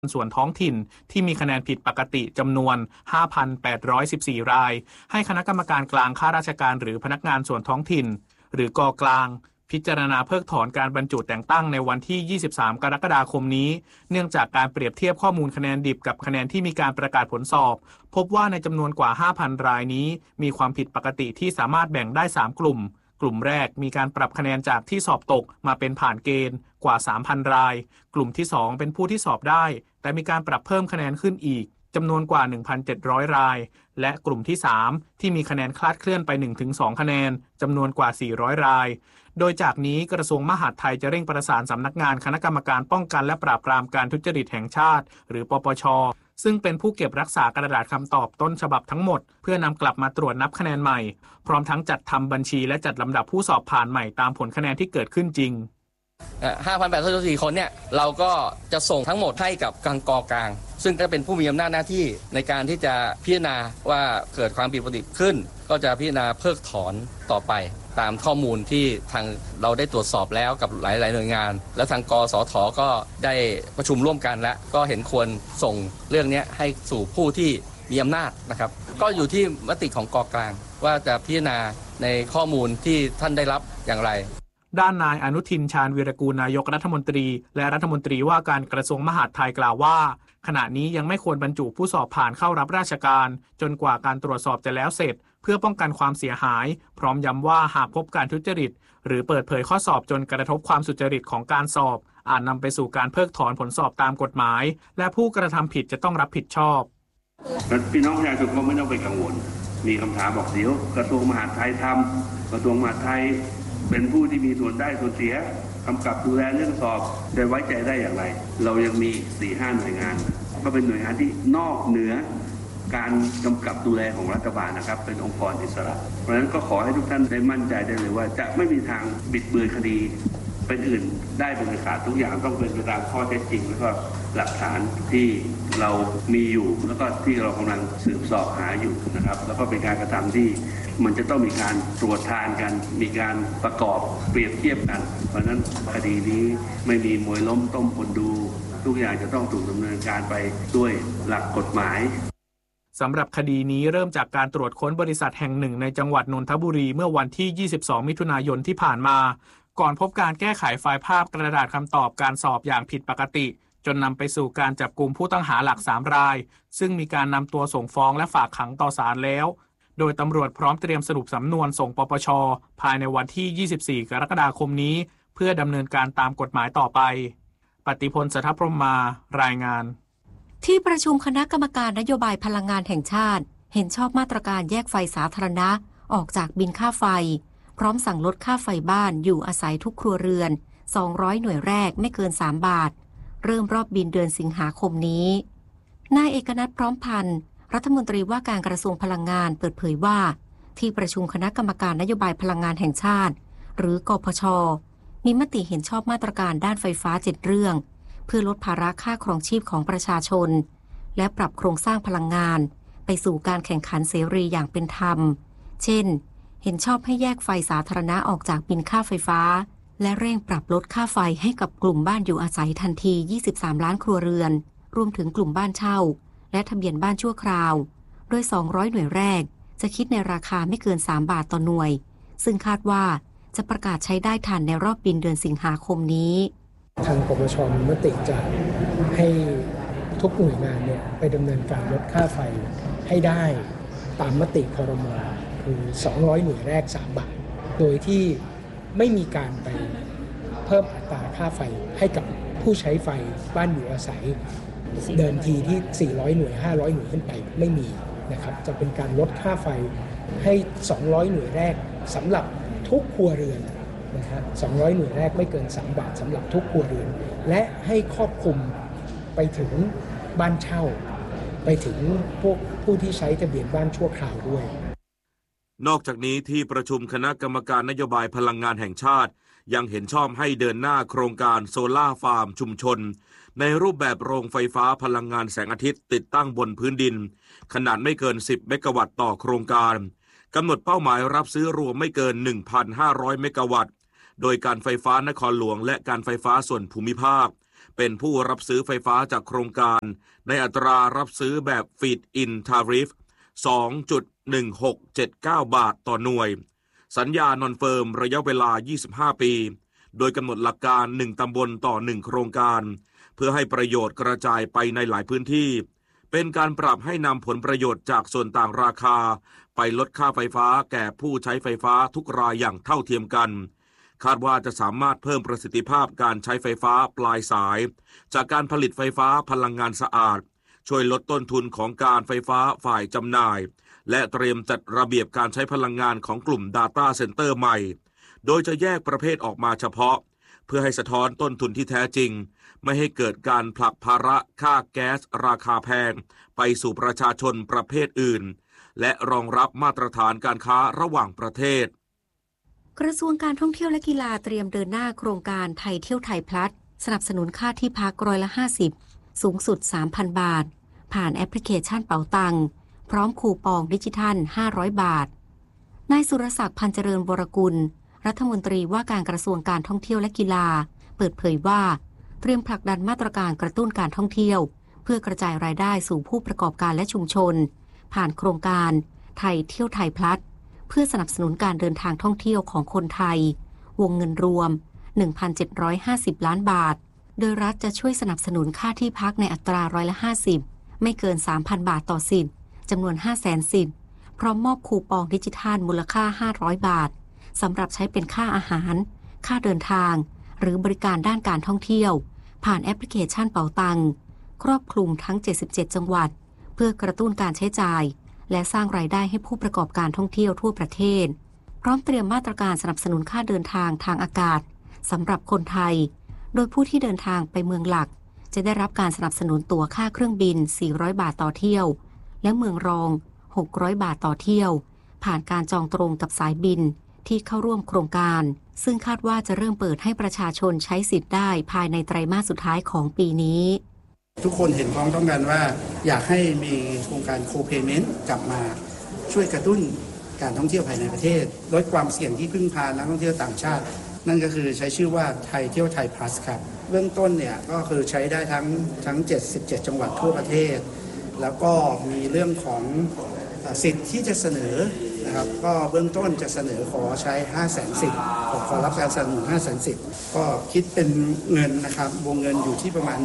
ส่วนท้องถิ่นที่มีคะแนนผิดปกติจำนวน 5,814 รายให้คณะกรรมการกลางข้าราชการหรือพนักงานส่วนท้องถิ่นหรือกกลางพิจารณาเพิกถอนการบรรจุแต่งตั้งในวันที่ 23 กรกฎาคมนี้เนื่องจากการเปรียบเทียบข้อมูลคะแนนดิบกับคะแนนที่มีการประกาศผลสอบพบว่าในจำนวนกว่า 5,000 รายนี้มีความผิดปกติที่สามารถแบ่งได้ 3 กลุ่มแรกมีการปรับคะแนนจากที่สอบตกมาเป็นผ่านเกณฑ์กว่า 3,000 รายกลุ่มที่ 2 เป็นผู้ที่สอบได้แต่มีการปรับเพิ่มคะแนนขึ้นอีกจำนวนกว่า 1,700 รายและกลุ่มที่ 3 ที่มีคะแนนคลาดเคลื่อนไป 1-2 คะแนนจำนวนกว่า 400 รายโดยจากนี้กระทรวงมหาดไทยจะเร่งประสานสำนักงานคณะกรรมการป้องกันและปราบปรามการทุจริตแห่งชาติหรือปปช.ซึ่งเป็นผู้เก็บรักษากระดาษคำตอบต้นฉบับทั้งหมดเพื่อนำกลับมาตรวจนับคะแนนใหม่พร้อมทั้งจัดทำบัญชีและจัดลำดับผู้สอบผ่านใหม่ตามผลคะแนนที่เกิดขึ้นจริง 5,814 คนเนี่ยเราก็จะส่งทั้งหมดให้กับกกลางซึ่งก็เป็นผู้มีอำนาจหน้าที่ในการที่จะพิจารณาว่าเกิดความผิดปกติขึ้นก็จะพิจารณาเพิกถอนต่อไปตามข้อมูลที่ทางเราได้ตรวจสอบแล้วกับหลายๆหน่วยงานและทางกสทก็ได้ประชุมร่วมกันและก็เห็นควรส่งเรื่องนี้ให้สู่ผู้ที่มีอำนาจนะครับก็อยู่ที่มติของกกลางว่าจะพิจารณาในข้อมูลที่ท่านได้รับอย่างไรด้านนายอนุทินชาญวีรกูลนายกรัฐมนตรีและรัฐมนตรีว่าการกระทรวงมหาดไทยกล่าวว่าขณะนี้ยังไม่ควรบรรจุผู้สอบผ่านเข้ารับราชการจนกว่าการตรวจสอบจะแล้วเสร็จเพื่อป้องกันความเสียหายพร้อมย้ำว่าหากพบการทุจริตหรือเปิดเผยข้อสอบจนกระทบความสุจริตของการสอบอาจนำไปสู่การเพิกถอนผลสอบตามกฎหมายและผู้กระทำผิดจะต้องรับผิดชอบพี่น้องประชาชนก็ไม่ต้องไปกังวลมีคำถามบอกเดี๋ยวกระทรวงมหาดไทยทำกระทรวงมหาดไทยเป็นผู้ที่มีส่วนได้ส่วนเสียกำกับดูแลเรื่องสอบจะไว้ใจได้อย่างไรเรายังมี 4-5 หน่วยงานก็เป็นหน่วยงานที่นอกเหนือการกำกับดูแลของรัฐบาลนะครับเป็นองค์กรอิสระเพราะฉะนั้นก็ขอให้ทุกท่านได้มั่นใจได้เลยว่าจะไม่มีทางบิดเบือนคดีเป็นอื่นได้เป็นอันขาดทุกอย่างต้องเป็นไปตามข้อเท็จจริงแล้วก็หลักฐานที่เรามีอยู่แล้วก็ที่เรากำลังสืบสอบหาอยู่นะครับแล้วก็เป็นการกระทำที่มันจะต้องมีการตรวจทานกันมีการประกอบเปรียบเทียบกันเพราะฉะนั้นคดีนี้ไม่มีมวยล้มต้มคนดูทุกอย่างจะต้องถูกดำเนินการไปด้วยหลักกฎหมายสำหรับคดีนี้เริ่มจากการตรวจค้นบริษัทแห่งหนึ่งในจังหวัดนนทบุรีเมื่อวันที่ 22 มิถุนายนที่ผ่านมาก่อนพบการแก้ไขไฟล์ภาพกระดาษคำตอบการสอบอย่างผิดปกติจนนำไปสู่การจับกุมผู้ต้องหาหลัก 3 รายซึ่งมีการนำตัวส่งฟ้องและฝากขังต่อศาลแล้วโดยตำรวจพร้อมเตรียมสรุปสำนวนส่งปปช.ภายในวันที่ 24 กรกฎาคมนี้เพื่อดำเนินการตามกฎหมายต่อไปปฏิพล สัทธพรหมารายงานที่ประชุมคณะกรรมการนโยบายพลังงานแห่งชาติเห็นชอบมาตรการแยกไฟสาธารณะออกจากบินค่าไฟพร้อมสั่งลดค่าไฟบ้านอยู่อาศัยทุกครัวเรือน200หน่วยแรกไม่เกิน3 บาทเริ่มรอบบินเดือนสิงหาคมนี้นายเอกนัทพร้อมพันธ์รัฐมนตรีว่าการกระทรวงพลังงานเปิดเผยว่าที่ประชุมคณะกรรมการนโยบายพลังงานแห่งชาติหรือกพช.มีมติเห็นชอบมาตรการด้านไฟฟ้า7 เรื่องเพื่อลดภาระค่าครองชีพของประชาชนและปรับโครงสร้างพลังงานไปสู่การแข่งขันเสรีอย่างเป็นธรรมเช่นเห็นชอบให้แยกไฟสาธารณะออกจากบินค่าไฟฟ้าและเร่งปรับลดค่าไฟให้กับกลุ่มบ้านอยู่อาศัยทันที23 ล้านครัวเรือนรวมถึงกลุ่มบ้านเช่าและทะเบียนบ้านชั่วคราวโดย200หน่วยแรกจะคิดในราคาไม่เกิน3 บาทต่อหน่วยซึ่งคาดว่าจะประกาศใช้ได้ทันในรอบบินเดือนสิงหาคมนี้ทางปปช.มีมติจะให้ทุกหน่วยงานเนี่ยไปดำเนินการลดค่าไฟให้ได้ตามมติครม.คือ200หน่วยแรก3 บาทโดยที่ไม่มีการไปเพิ่มอัตราค่าไฟให้กับผู้ใช้ไฟบ้านอยู่อาศัยเดิมทีที่400หน่วย500หน่วยขึ้นไปไม่มีนะครับจะเป็นการลดค่าไฟให้200หน่วยแรกสำหรับทุกครัวเรือนนะฮะ200หน่วยแรกไม่เกิน3 บาทสำหรับทุกครัวเรือนและให้ครอบคลุมไปถึงบ้านเช่าไปถึงพวกผู้ที่ใช้ทะเบียนบ้านชั่วคราวด้วยนอกจากนี้ที่ประชุมคณะกรรมการนโยบายพลังงานแห่งชาติยังเห็นชอบให้เดินหน้าโครงการโซล่าฟาร์มชุมชนในรูปแบบโรงไฟฟ้าพลังงานแสงอาทิตย์ติดตั้งบนพื้นดินขนาดไม่เกิน10เมกะวัตต์ต่อโครงการกำหนดเป้าหมายรับซื้อรวมไม่เกิน 1,500 เมกะวัตต์โดยการไฟฟ้านครหลวงและการไฟฟ้าส่วนภูมิภาคไปเป็นผู้รับซื้อไฟฟ้าจากโครงการในอัตรารับซื้อแบบ Feed in Tariff 2.1679 บาทต่อหน่วยสัญญานอนเฟิร์มระยะเวลา25ปีโดยกำหนดหลักการ1ตำบลต่อ1โครงการเพื่อให้ประโยชน์กระจายไปในหลายพื้นที่เป็นการปรับให้นำผลประโยชน์จากส่วนต่างราคาไปลดค่าไฟฟ้าแก่ผู้ใช้ไฟฟ้าทุกรายอย่างเท่าเทียมกันคาดว่าจะสามารถเพิ่มประสิทธิภาพการใช้ไฟฟ้าปลายสายจากการผลิตไฟฟ้าพลังงานสะอาดช่วยลดต้นทุนของการไฟฟ้าฝ่ายจำหน่ายและเตรียมจัดระเบียบการใช้พลังงานของกลุ่ม Data Center ใหม่โดยจะแยกประเภทออกมาเฉพาะเพื่อให้สะท้อนต้นทุนที่แท้จริงไม่ให้เกิดการผลักภาระค่าแก๊สราคาแพงไปสู่ประชาชนประเภทอื่นและรองรับมาตรฐานการค้าระหว่างประเทศกระทรวงการท่องเที่ยวและกีฬาเตรียมเดินหน้าโครงการไทยเที่ยวไทยพลัสสนับสนุนค่าที่พัก50%สูงสุด 3,000 บาทผ่านแอปพลิเคชันเป๋าตังพร้อมคูปองดิจิทัล500 บาทนายสุรศักดิ์พันเจริญวรกุลรัฐมนตรีว่าการกระทรวงการท่องเที่ยวและกีฬาเปิดเผยว่าเตรียมผลักดันมาตรการกระตุ้นการท่องเที่ยวเพื่อกระจายรายได้สู่ผู้ประกอบการและชุมชนผ่านโครงการไทยเที่ยวไทยพลัสเพื่อสนับสนุนการเดินทางท่องเที่ยวของคนไทยวงเงินรวม 1,750 ล้านบาทโดยรัฐจะช่วยสนับสนุนค่าที่พักในอัตรา50%ไม่เกิน 3,000 บาทต่อสิทธิ์จำนวน 500,000 สิทธิ์พร้อมมอบคูปองดิจิทัลมูลค่า500 บาทสำหรับใช้เป็นค่าอาหารค่าเดินทางหรือบริการด้านการท่องเที่ยวผ่านแอปพลิเคชันเป๋าตังครอบคลุมทั้ง77จังหวัดเพื่อกระตุ้นการใช้จ่ายและสร้างรายได้ให้ผู้ประกอบการท่องเที่ยวทั่วประเทศพร้อมเตรียมมาตรการสนับสนุนค่าเดินทางทางอากาศสำหรับคนไทยโดยผู้ที่เดินทางไปเมืองหลักจะได้รับการสนับสนุนตั๋วค่าเครื่องบิน400 บาทต่อเที่ยวและเมืองรอง600 บาทต่อเที่ยวผ่านการจองตรงกับสายบินที่เข้าร่วมโครงการซึ่งคาดว่าจะเริ่มเปิดให้ประชาชนใช้สิทธิ์ได้ภายในไตรมาสสุดท้ายของปีนี้ทุกคนเห็นพ้องต้องกันว่าอยากให้มีโครงการโคเพย์เมนต์กลับมาช่วยกระตุ้นการท่องเที่ยวภายในประเทศลดความเสี่ยงที่พึ่งพานักท่องเที่ยวต่างชาตินั่นก็คือใช้ชื่อว่าไทยเที่ยวไทยพลัสครับเบื้องต้นเนี่ยก็คือใช้ได้ทั้ง77จังหวัดทั่วประเทศแล้วก็มีเรื่องของสิทธิ์ที่จะเสนอนะครับก็เบื้องต้นจะเสนอขอใช้ 500,000 สิทธิ์ขอรับการสนับสนุน 500,000 สิทธิ์ก็คิดเป็นเงินนะครับวงเงินอยู่ที่ประมาณ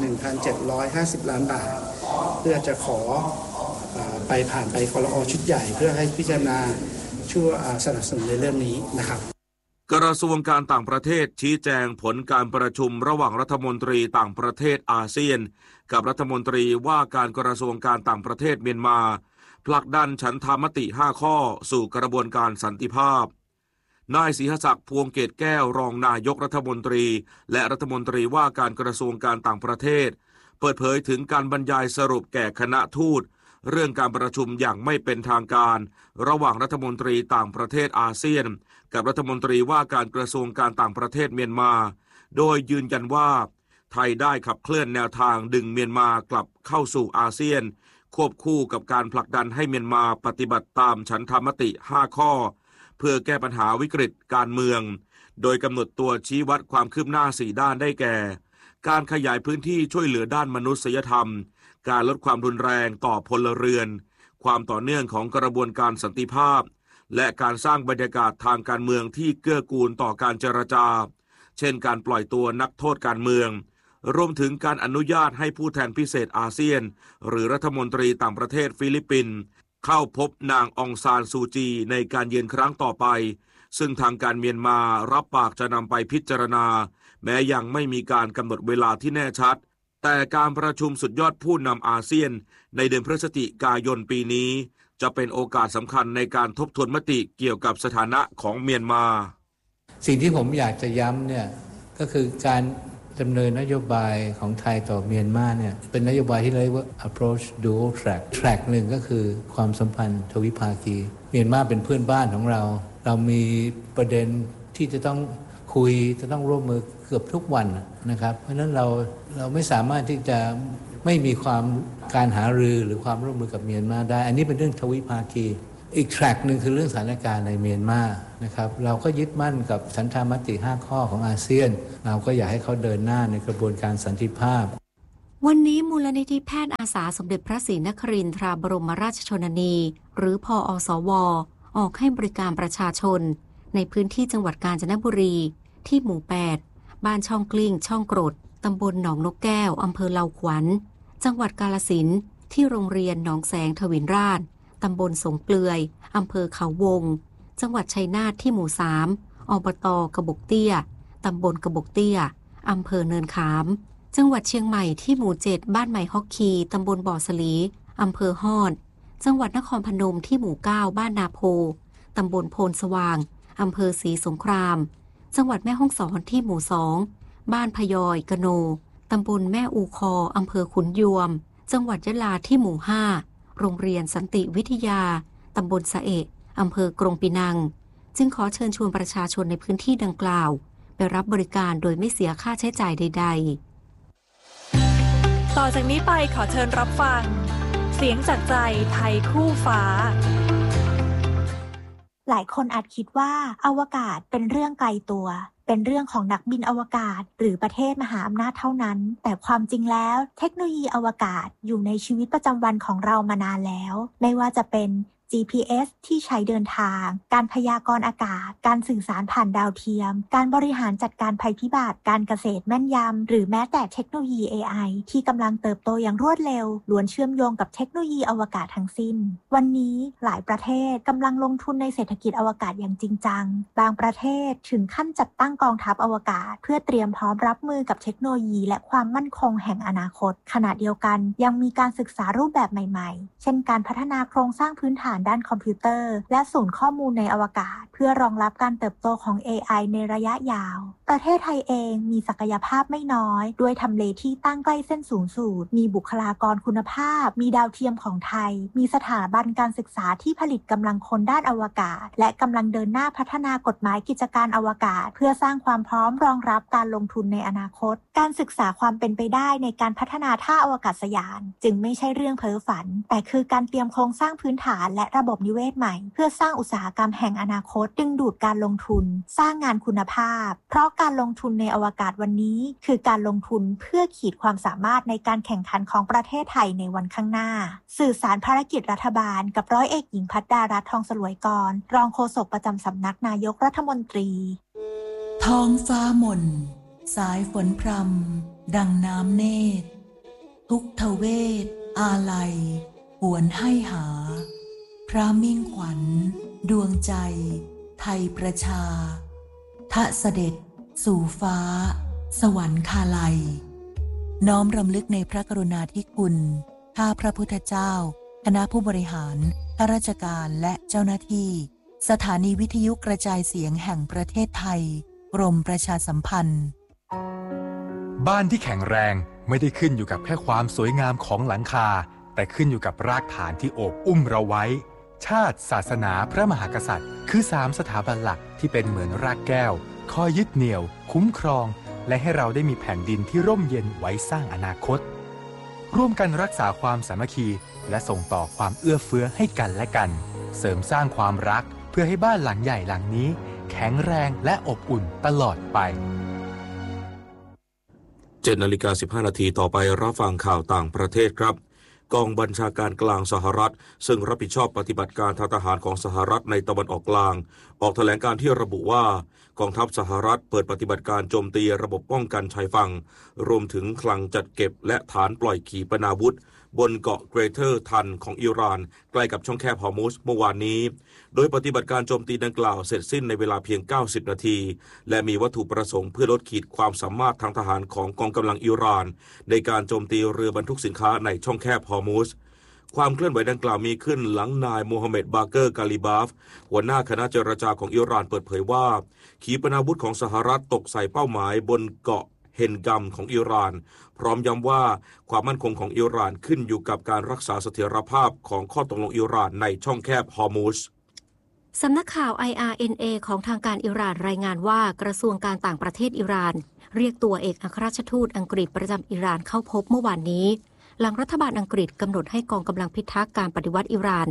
1,750 ล้านบาทเพื่อจะขอไปผ่านไปครอ.ชุดใหญ่เพื่อให้พิจารณาช่วยสนับสนุนในเรื่องนี้นะครับกระทรวงการต่างประเทศชี้แจงผลการประชุมระหว่างรัฐมนตรีต่างประเทศอาเซียนกับรัฐมนตรีว่าการกระทรวงการต่างประเทศเมียนมาผลักดันฉันทามติ5ข้อสู่กระบวนการสันติภาพนายศรีหศักดิ์พวงเกตแก้วรองนายกรัฐมนตรีและรัฐมนตรีว่าการกระทรวงการต่างประเทศเปิดเผยถึงการบรรยายสรุปแก่คณะทูตเรื่องการประชุมอย่างไม่เป็นทางการระหว่างรัฐมนตรีต่างประเทศอาเซียนกับรัฐมนตรีว่าการกระทรวงการต่างประเทศเมียนมาโดยยืนยันว่าไทยได้ขับเคลื่อนแนวทางดึงเมียนมากลับเข้าสู่อาเซียนควบคู่กับการผลักดันให้เมียนมาปฏิบัติตามฉันทามติ5ข้อเพื่อแก้ปัญหาวิกฤตการเมืองโดยกำหนดตัวชี้วัดความคืบหน้า4ด้านได้แก่การขยายพื้นที่ช่วยเหลือด้านมนุษยธรรมการลดความรุนแรงต่อพลเรือนความต่อเนื่องของกระบวนการสันติภาพและการสร้างบรรยากาศทางการเมืองที่เกื้อกูลต่อการเจรจาเช่นการปล่อยตัวนักโทษการเมืองรวมถึงการอนุญาตให้ผู้แทนพิเศษอาเซียนหรือรัฐมนตรีต่างประเทศฟิลิปปินส์เข้าพบนางองซานซูจีในการเยือนครั้งต่อไปซึ่งทางการเมียนมารับปากจะนำไปพิจารณาแม้ยังไม่มีการกำหนดเวลาที่แน่ชัดแต่การประชุมสุดยอดผู้นำอาเซียนในเดือนพฤศจิกายนปีนี้จะเป็นโอกาสสำคัญในการทบทวนมติเกี่ยวกับสถานะของเมียนมาสิ่งที่ผมอยากจะย้ำเนี่ยก็คือการดำเนินนโยบายของไทยต่อเมียนมาเนี่ยเป็นนโยบายที่เรียกว่า approach dual track หนึ่งก็คือความสัมพันธ์ทวิภาคีเมียนมาเป็นเพื่อนบ้านของเรามีประเด็นที่จะต้องคุยจะต้องร่วมมือเกือบทุกวันนะครับเพราะฉะนั้นเราไม่สามารถที่จะไม่มีการหารือหรือความร่วมมือกับเมียนมาได้อันนี้เป็นเรื่องทวิภาคีอีกแทร็กหนึ่งคือเรื่องสถานการณ์ในเมียนมานะครับเราก็ยึดมั่นกับฉันทามติ5ข้อของอาเซียนเราก็อยากให้เขาเดินหน้าในกระบวนการสันติภาพวันนี้มูลนิธิแพทย์อาสาสมเด็จพระศรีนครินทราบรมราชชนนีหรือพอสว.ออกให้บริการประชาชนในพื้นที่จังหวัดกาญจนบุรีที่หมู่8บ้านช่องกลิ้งช่องกรดตำบลหนองนกแก้วอำเภอเลาขวัญจังหวัดกาฬสินธุ์ที่โรงเรียนหนองแสงทวินราชตำบลสงเปลือยอำเภอเขาวงจังหวัดชัยนาทที่หมู่3อบต.กระบอกเตี้ยตำบลกระบอกเตี้ยอำเภอเนินขามจังหวัดเชียงใหม่ที่หมู่7บ้านใหม่ฮอกคีตำบลบ่อสลีอำเภอฮอดจังหวัดนครพนมที่หมู่9บ้านนาโพตำบลโพนสว่างอำเภอศรีสงครามจังหวัดแม่ฮ่องสอนที่หมู่2บ้านพยอยกะโนตำบลแม่อูคออำเภอขุนยวมจังหวัดยะลาที่หมู่5โรงเรียนสันติวิทยาตำบลสะเอะอำเภอกรงปีนังจึงขอเชิญชวนประชาชนในพื้นที่ดังกล่าวไปรับบริการโดยไม่เสียค่าใช้จ่ายใดๆต่อจากนี้ไปขอเชิญรับฟังเสียงจากใจไทยคู่ฟ้าหลายคนอาจคิดว่าอวกาศเป็นเรื่องไกลตัวเป็นเรื่องของนักบินอวกาศหรือประเทศมหาอำนาจเท่านั้นแต่ความจริงแล้วเทคโนโลยีอวกาศอยู่ในชีวิตประจำวันของเรามานานแล้วไม่ว่าจะเป็น GPS ที่ใช้เดินทางการพยากรณ์อากาศการสื่อสารผ่านดาวเทียมการบริหารจัดการภัยพิบัติการเกษตรแม่นยำหรือแม้แต่เทคโนโลยี AI ที่กำลังเติบโตอย่างรวดเร็วล้วนเชื่อมโยงกับเทคโนโลยีอวกาศทั้งสิ้นวันนี้หลายประเทศกำลังลงทุนในเศรษฐกิจอวกาศอย่างจริงจังบางประเทศถึงขั้นจัดตั้งกองทัพอวกาศเพื่อเตรียมพร้อมรับมือกับเทคโนโลยีและความมั่นคงแห่งอนาคตขณะเดียวกันยังมีการศึกษารูปแบบใหม่ๆเช่นการพัฒนาโครงสร้างพื้นฐานด้านคอมพิวเตอร์และศูนย์ข้อมูลในอวกาศเพื่อรองรับการเติบโตของ AI ในระยะยาวประเทศไทยเองมีศักยภาพไม่น้อยด้วยทำเลที่ตั้งใกล้เส้นศูนย์สูตรมีบุคลากรคุณภาพมีดาวเทียมของไทยมีสถาบันการศึกษาที่ผลิตกำลังคนด้านอวกาศและกำลังเดินหน้าพัฒนากฎหมายกิจการอวกาศเพื่อสร้างความพร้อมรองรับการลงทุนในอนาคตการศึกษาความเป็นไปได้ในการพัฒนาท่าอวกาศยานจึงไม่ใช่เรื่องเพ้อฝันแต่คือการเตรียมโครงสร้างพื้นฐานและระบบนิเวศใหม่เพื่อสร้างอุตสาหกรรมแห่งอนาคตดึงดูดการลงทุนสร้างงานคุณภาพเพราะการลงทุนในอวกาศวันนี้คือการลงทุนเพื่อขีดความสามารถในการแข่งขันของประเทศไทยในวันข้างหน้าสื่อสารภารกิจรัฐบาลกับร้อยเอกหญิงภัทรดารัตน์ทองสลวยกรรองโฆษกประจำสำนักนายกรัฐมนตรีท้องฟ้าหม่นสายฝนพรำดังน้ำเนตรทุกทเวทอาลัยหวนให้หาพระมิ่งขวัญดวงใจไทยประชาทะเสด็จสู่ฟ้าสวรรคาลัยน้อมรำลึกในพระกรุณาธิคุณข้าพระพุทธเจ้าคณะผู้บริหารข้าราชการและเจ้าหน้าที่สถานีวิทยุกระจายเสียงแห่งประเทศไทยกรมประชาสัมพันธ์บ้านที่แข็งแรงไม่ได้ขึ้นอยู่กับแค่ความสวยงามของหลังคาแต่ขึ้นอยู่กับรากฐานที่โอบอุ้มเราไว้ชาติศาสนาพระมหากษัตริย์คือ3สถาบันหลักที่เป็นเหมือนรากแก้วคอยยึดเหนี่ยวคุ้มครองและให้เราได้มีแผ่นดินที่ร่มเย็นไว้สร้างอนาคตร่วมกันรักษาความสามัคคีและส่งต่อความเอื้อเฟื้อให้กันและกันเสริมสร้างความรักเพื่อให้บ้านหลังใหญ่หลังนี้แข็งแรงและอบอุ่นตลอดไป 7:15 นาทีต่อไปรับฟังข่าวต่างประเทศครับกองบัญชาการกลางสหรัฐซึ่งรับผิดชอบปฏิบัติการทางทหารของสหรัฐในตะวันออกกลางออกแถลงการที่ระบุว่ากองทัพสหรัฐเปิดปฏิบัติการโจมตีระบบป้องกันชายฝั่งรวมถึงคลังจัดเก็บและฐานปล่อยขีปนาวุธบนเกาะเกรเทอร์ทันของอิหร่านใกล้กับช่องแคบฮอร์มุซเมื่อวานนี้โดยปฏิบัติการโจมตีดังกล่าวเสร็จสิ้นในเวลาเพียง90นาทีและมีวัตถุประสงค์เพื่อลดขีดความสามารถทางทหารของกองกำลังอิหร่านในการโจมตีเรือบรรทุกสินค้าในช่องแคบฮอร์มุซความเคลื่อนไหวดังกล่าวมีขึ้นหลังนายโมฮัมเหม็ดบาเกอร์กาลิบาฟหัวหน้าคณะเจรจาของอิหร่านเปิดเผยว่าขีปนาวุธของสหรัฐตกใส่เป้าหมายบนเกาะเฮนกัมของอิหร่านพร้อมย้ำว่าความมั่นคงของอิหร่านขึ้นอยู่กับการรักษาเสถียรภาพของข้อตกลงอิหร่านในช่องแคบฮอร์มุซสำนักข่าว IRNA ของทางการอิหร่านรายงานว่ากระทรวงการต่างประเทศอิหร่านเรียกตัวเอกอัครราชทูตอังกฤษประจำอิหร่านเข้าพบเมื่อวานนี้หลังรัฐบาลอังกฤษกำหนดให้กองกำลังพิทักษ์การปฏิวัติอิหร่าน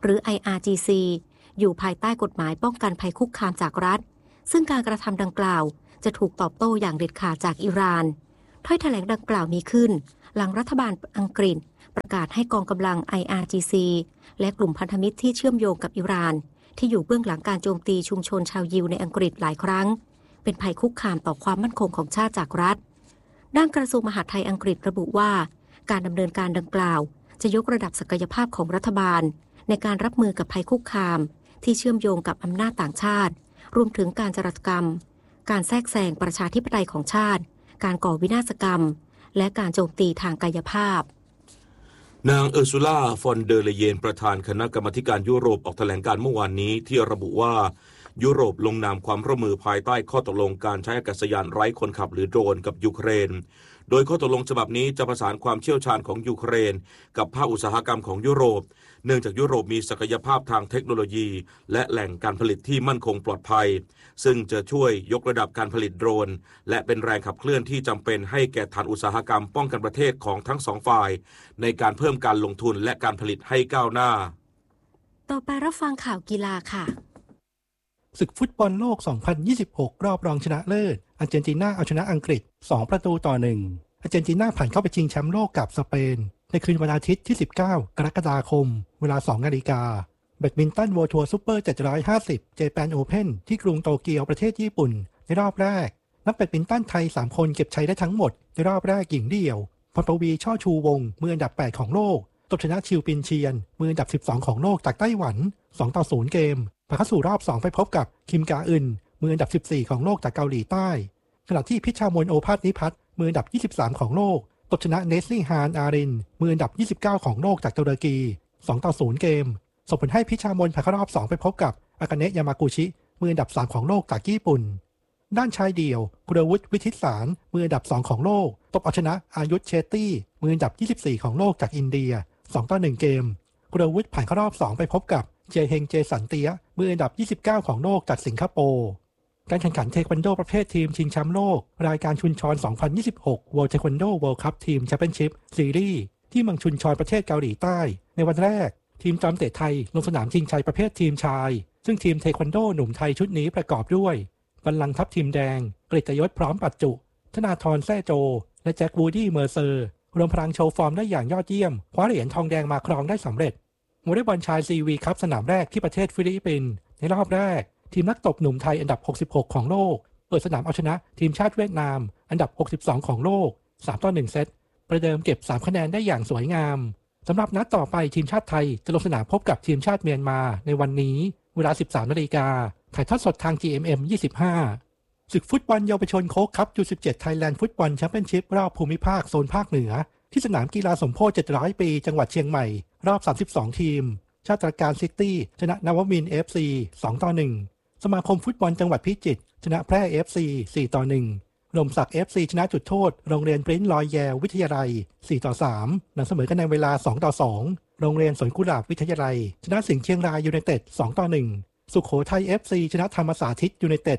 หรือ IRGC อยู่ภายใต้กฎหมายป้องกันภัยคุกคามจากรัฐซึ่งการกระทำดังกล่าวจะถูกตอบโต้อย่างเด็ดขาดจากอิหร่านถ้อยแถลงดังกล่าวมีขึ้นหลังรัฐบาลอังกฤษประกาศให้กองกำลัง IRGC และกลุ่มพันธมิตรที่เชื่อมโยงกับอิหร่านที่อยู่เบื้องหลังการโจมตีชุมชนชาวยิวในอังกฤษหลายครั้งเป็นภัยคุกคามต่อความมั่นคงของชาติจากรัฐด้านกระทรวงมหาดไทยอังกฤษระบุว่าการดำเนินการดังกล่าวจะยกระดับศักยภาพของรัฐบาลในการรับมือกับภัยคุกคามที่เชื่อมโยงกับอำนาจต่างชาติรวมถึงการจารกรรมการแทรกแซงประชาธิปไตยของชาติการก่อวินาศกรรมและการโจมตีทางกายภาพนางเออร์ซูล่าฟอนเดอร์เลเยนประธานคณะกรรมาการยุโรปออกแถลงการเมื่อวานนี้ที่ระบุว่ายุโรปลงนามความร่วมมือภายใต้ข้อตกลงการใช้อากาศยานไร้คนขับหรือโดรนกับยูเครนโดยข้อตกลงฉบับนี้จะประสานความเชี่ยวชาญของยูเครนกับภาคอุตสาหกรรมของยุโรปเนื่องจากยุโรปมีศักยภาพทางเทคโนโลยีและแหล่งการผลิตที่มั่นคงปลอดภัยซึ่งจะช่วยยกระดับการผลิตโดรนและเป็นแรงขับเคลื่อนที่จำเป็นให้แก่ฐานอุตสาหกรรมป้องกันประเทศของทั้งสองฝ่ายในการเพิ่มการลงทุนและการผลิตให้ก้าวหน้าต่อไปรับฟังข่าวกีฬาค่ะศึกฟุตบอลโลก 2026 รอบรองชนะเลิศอาร์เจนตินาเอาชนะอังกฤษ 2-1 อาร์เจนตินาผ่านเข้าไปชิงแชมป์โลกกับสเปนในคืนวันอาทิตย์ที่ 19 กรกฎาคมเวลา 2 นาฬิกาแบดมินตันเวิลด์ทัวร์ซุปเปอร์ 750 เจแปนโอเพ่นที่กรุงโตเกียวประเทศญี่ปุ่นในรอบแรกนักแบดมินตันไทย 3 คนเก็บชัยได้ทั้งหมดในรอบแรกหญิงเดี่ยวพรปวีช่อชูวงศ์มืออันดับ 8 ของโลกตบชนะชิวปินเชียนมืออันดับ 12 ของโลกจากไต้หวัน 2-0 เกมผ่านเข้าสู่รอบ 2 ไปพบกับคิมกาอึนมืออันดับ 14 ของโลกจากเกาหลีใต้ขณะที่พิชามนโอภาสนิพัฒน์มืออันดับ 23 ของโลกตบชนะเนสลี่ฮานอารินมืออันดับ 29 ของโลกจากตุรกี 2-0 เกมส่งผลให้พิชามนผ่านเข้ารอบ 2 ไปพบกับอากาเนะยามากุชิมืออันดับ 3 ของโลกจากญี่ปุ่นด้านชายเดี่ยวกุลวุฒิวิทิตสารมืออันดับ 2 ของโลกตบเอาชนะอายุธเชตตี้มืออันดับ 24 ของโลกจากอินเดีย 2-1 เกมกุลวุฒิผ่านเข้ารอบ 2 ไปพบกับเจเฮงเจสันเตียมืออันดับ 29 ของโลกจากสิงคโปร์การแข่งขันเทควันโดประเภททีมชิงแชมป์โลกรายการชุนชร 2026 World Taekwondo World Cup Team Championship Series ที่เมืองชุนชรประเทศเกาหลีใต้ในวันแรกทีมจอมเตะไทยลงสนามชิงชัยประเภททีมชายซึ่งทีมเทควันโดหนุ่มไทยชุดนี้ประกอบด้วยบัลลังก์ทัพทีมแดงกฤตยศพร้อมปัจจุธนาธรแซ่โจและแจ็ควูดี้เมอร์เซอร์รวมพลังโชว์ฟอร์มได้อย่างยอดเยี่ยมคว้าเหรียญทองแดงมาครองได้สำเร็จวอลเลย์บอลชายซีวีคัพสนามแรกที่ประเทศฟิลิปปินส์ในรอบแรกทีมนักตบหนุ่มไทยอันดับ 66 ของโลกเปิดสนามเอาชนะทีมชาติเวียดนามอันดับ 62 ของโลก 3-1 เซตประเดิมเก็บ 3 คะแนนได้อย่างสวยงามสำหรับนัดต่อไปทีมชาติไทยจะลงสนามพบกับทีมชาติเมียนมาในวันนี้เวลา 13 นาฬิกาถ่ายทอดสดทาง GMM 25ศึกฟุตบอลเยาวชนโค้กคัพ U17 ไทยแลนด์ฟุตบอลแชมเปี้ยนชิพรอบภูมิภาคโซนภาคเหนือที่สนามกีฬาสมโพธิ700 ปีจังหวัดเชียงใหม่รอบ 32 ทีมชาติตรการซิตี้ชนะนวมินทร์ FC 2-1 สมาคมฟุตบอลจังหวัดพิจิตรชนะแพร่ FC 4-1 ลมศักดิ์ FC ชนะจุดโทษโรงเรียนปริ้นลอยแยววิทยาลัย 4-3 หลังเสมอกันในเวลา 2-2 โรงเรียนสวนกุหลาบวิทยาลัยชนะสิงห์เชียงรายยูไนเต็ด 2-1 สุโขทัย FC ชนะธรรมสาธิตยูไนเต็ด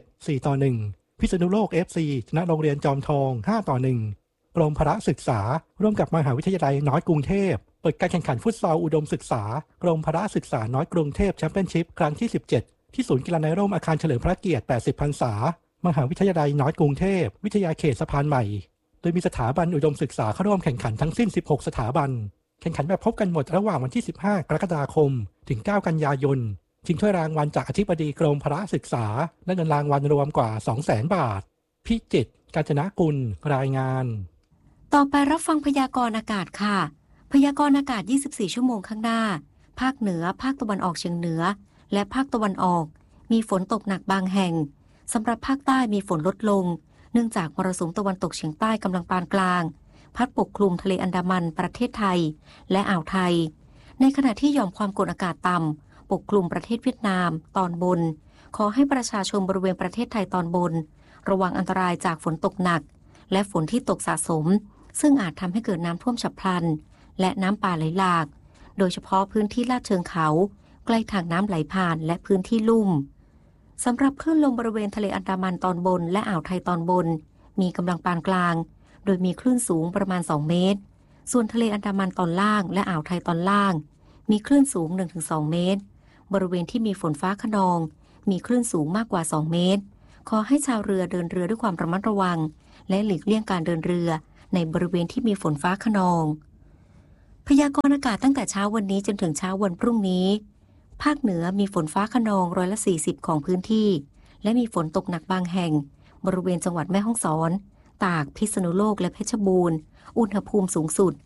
4-1 พิษณุโลก FC ชนะโรงเรียนจอมทอง 5-1 กรมพละศึกษาร่วมกับมหาวิทยาลัยน้อยกรุงเทพเปิดการแข่งขันฟุตซอลอุดมศึกษากรมพละศึกษาน้อยกรุงเทพแชมเปี้ยนชิพครั้งที่ 17 ที่ศูนย์กีฬาในร่มอาคารเฉลิมพระเกียรติ 80 พรรษามหาวิทยาลัยน้อยกรุงเทพวิทยาเขตสะพานใหม่โดยมีสถาบันอุดมศึกษาเข้าร่วมแข่งขันทั้งสิ้น 16 สถาบันแข่งขันแบบพบกันหมดระหว่างวันที่ 15 กรกฎาคมถึง 9 กันยายนชิงถ้วยรางวัลจากอธิบดีกรมพละศึกษาและเงินรางวัลรวมกว่า 200,000 บาทพิจิตรกาญจนกุลรายงานต่อไปรับฟังพยากรณ์อากาศค่ะพยากรณ์อากาศ 24 ชั่วโมงข้างหน้าภาคเหนือภาคตะวันออกเฉียงเหนือและภาคตะวันออกมีฝนตกหนักบางแห่งสำหรับภาคใต้มีฝนลดลงเนื่องจากมรสุมตะวันตกเฉียงใต้กำลังปานกลางพัดปกคลุมทะเลอันดามันประเทศไทยและอ่าวไทยในขณะที่หย่อมความกดอากาศต่ำปกคลุมประเทศเวียดนามตอนบนขอให้ประชาชนบริเวณประเทศไทยตอนบนระวังอันตรายจากฝนตกหนักและฝนที่ตกสะสมซึ่งอาจทำให้เกิดน้ำท่วมฉับพลันและน้ำป่าไหลหลากโดยเฉพาะพื้นที่ลาดเชิงเขาใกล้ทางน้ำไหลผ่านและพื้นที่ลุ่มสำหรับคลื่นลมบริเวณทะเลอันดามันตอนบนและอ่าวไทยตอนบนมีกำลังปานกลางโดยมีคลื่นสูงประมาณ2 เมตรส่วนทะเลอันดามันตอนล่างและอ่าวไทยตอนล่างมีคลื่นสูง 1-2 เมตรบริเวณที่มีฝนฟ้าคะนองมีคลื่นสูงมากกว่า2เมตรขอให้ชาวเรือเดินเรือด้วยความระมัดระวังและหลีกเลี่ยงการเดินเรือในบริเวณที่มีฝนฟ้าคะนองพยากรณ์อากาศตั้งแต่เช้าวันนี้จนถึงเช้าวันพรุ่งนี้ภาคเหนือมีฝนฟ้าคะนอง40%ของพื้นที่และมีฝนตกหนักบางแห่งบริเวณจังหวัดแม่ฮ่องสอนตากพิษณุโลกและเพชรบูรณ์อุณหภูมิสูงสุด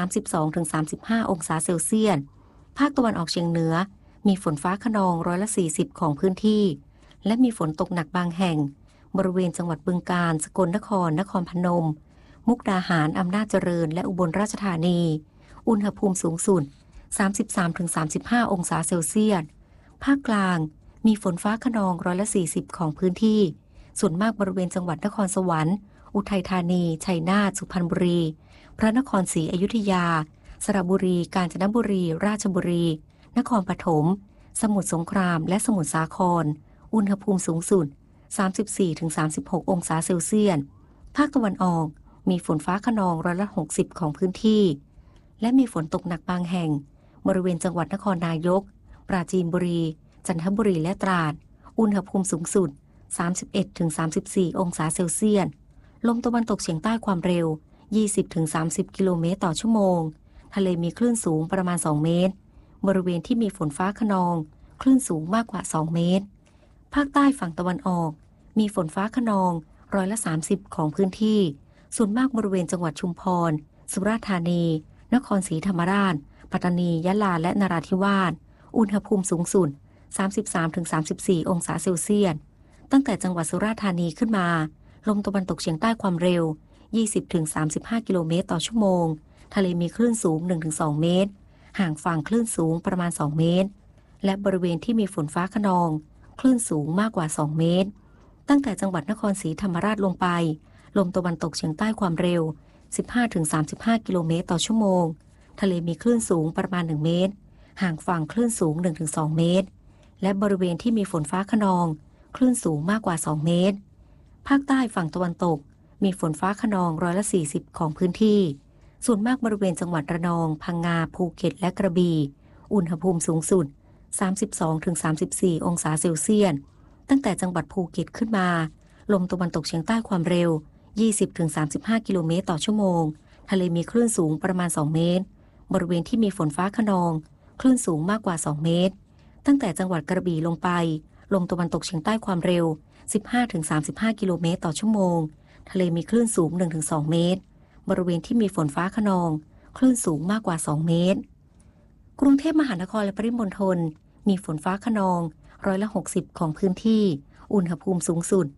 32-35 องศาเซลเซียสภาคตะวันออกเฉียงเหนือมีฝนฟ้าคะนอง40%ของพื้นที่และมีฝนตกหนักบางแห่งบริเวณจังหวัดบึงกาฬสกลนครนครพนมมุกดาหารอำนาจเจริญและอุบลราชธานีอุณหภูมิสูงสุด 33-35 องศาเซลเซียสภาคกลางมีฝนฟ้าคะนอง40%ของพื้นที่ส่วนมากบริเวณจังหวัดนครสวรรค์อุทัยธานีชัยนาทสุพรรณบุรีพระนครศรีอยุธยาสระบุรีกาญจนบุรีราชบุรีนครปฐมสมุทรสงครามและสมุทรสาครอุณหภูมิสูงสุด 34-36 องศาเซลเซียสภาคตะวันออกมีฝนฟ้าคะนอง60%ของพื้นที่และมีฝนตกหนักบางแห่งบริเวณจังหวัดนครนายกปราจีนบุรีจันทบุรีและตราดอุณหภูมิสูงสุด 31-34 องศาเซลเซียสลมตะวันตกเฉียงใต้ความเร็ว 20-30 กิโลเมตรต่อชั่วโมงทะเลมีคลื่นสูงประมาณ2เมตรบริเวณที่มีฝนฟ้าคะนองคลื่นสูงมากกว่า2เมตรภาคใต้ฝั่งตะวันออกมีฝนฟ้าคะนอง30%ของพื้นที่ส่วนมากบริเวณจังหวัดชุมพรสุราษฎร์ธานีนครศรีธรรมราชปัตตานียะลาและนราธิวาสอุณหภูมิสูงสุด 33-34 องศาเซลเซียสตั้งแต่จังหวัดสุราษฎร์ธานีขึ้นมาลมตะวันตกเฉียงใต้ความเร็ว 20-35 กิโลเมตรต่อชั่วโมงทะเลมีคลื่นสูง 1-2 เมตรห่างฝั่งคลื่นสูงประมาณ2เมตรและบริเวณที่มีฝนฟ้าคะนองคลื่นสูงมากกว่า2เมตรตั้งแต่จังหวัดนครศรีธรรมราชลงไปลมตะวันตกเฉียงใต้ความเร็ว 15-35 กิโลเมตรต่อชั่วโมงทะเลมีคลื่นสูงประมาณ1เมตรห่างฝั่งคลื่นสูง 1-2 เมตรและบริเวณที่มีฝนฟ้าคะนองคลื่นสูงมากกว่า2เมตรภาคใต้ฝั่งตะวันตกมีฝนฟ้าคะนอง40%ของพื้นที่ส่วนมากบริเวณจังหวัดระนองพังงาภูเก็ตและกระบี่อุณหภูมิสูงสุด 32-34 องศาเซลเซียสตั้งแต่จังหวัดภูเก็ตขึ้นมาลมตะวันตกเฉียงใต้ความเร็ว 20-35 กิโลเมตรต่อชั่วโมงทะเลมีคลื่นสูงประมาณ2เมตรบริเวณที่มีฝนฟ้าคะนองคลื่นสูงมากกว่า2เมตรตั้งแต่จังหวัดกระบี่ลงไปลมตะวันตกเฉียงใต้ความเร็ว 15-35 กิโลเมตรต่อชั่วโมงทะเลมีคลื่นสูง 1-2 เมตรบริเวณที่มีฝนฟ้าคะนองคลื่นสูงมากกว่า2เมตรกรุงเทพมหานครและปริมณฑลมีฝนฟ้าคะนอง60%ของพื้นที่อุณหภูมิสูงสุด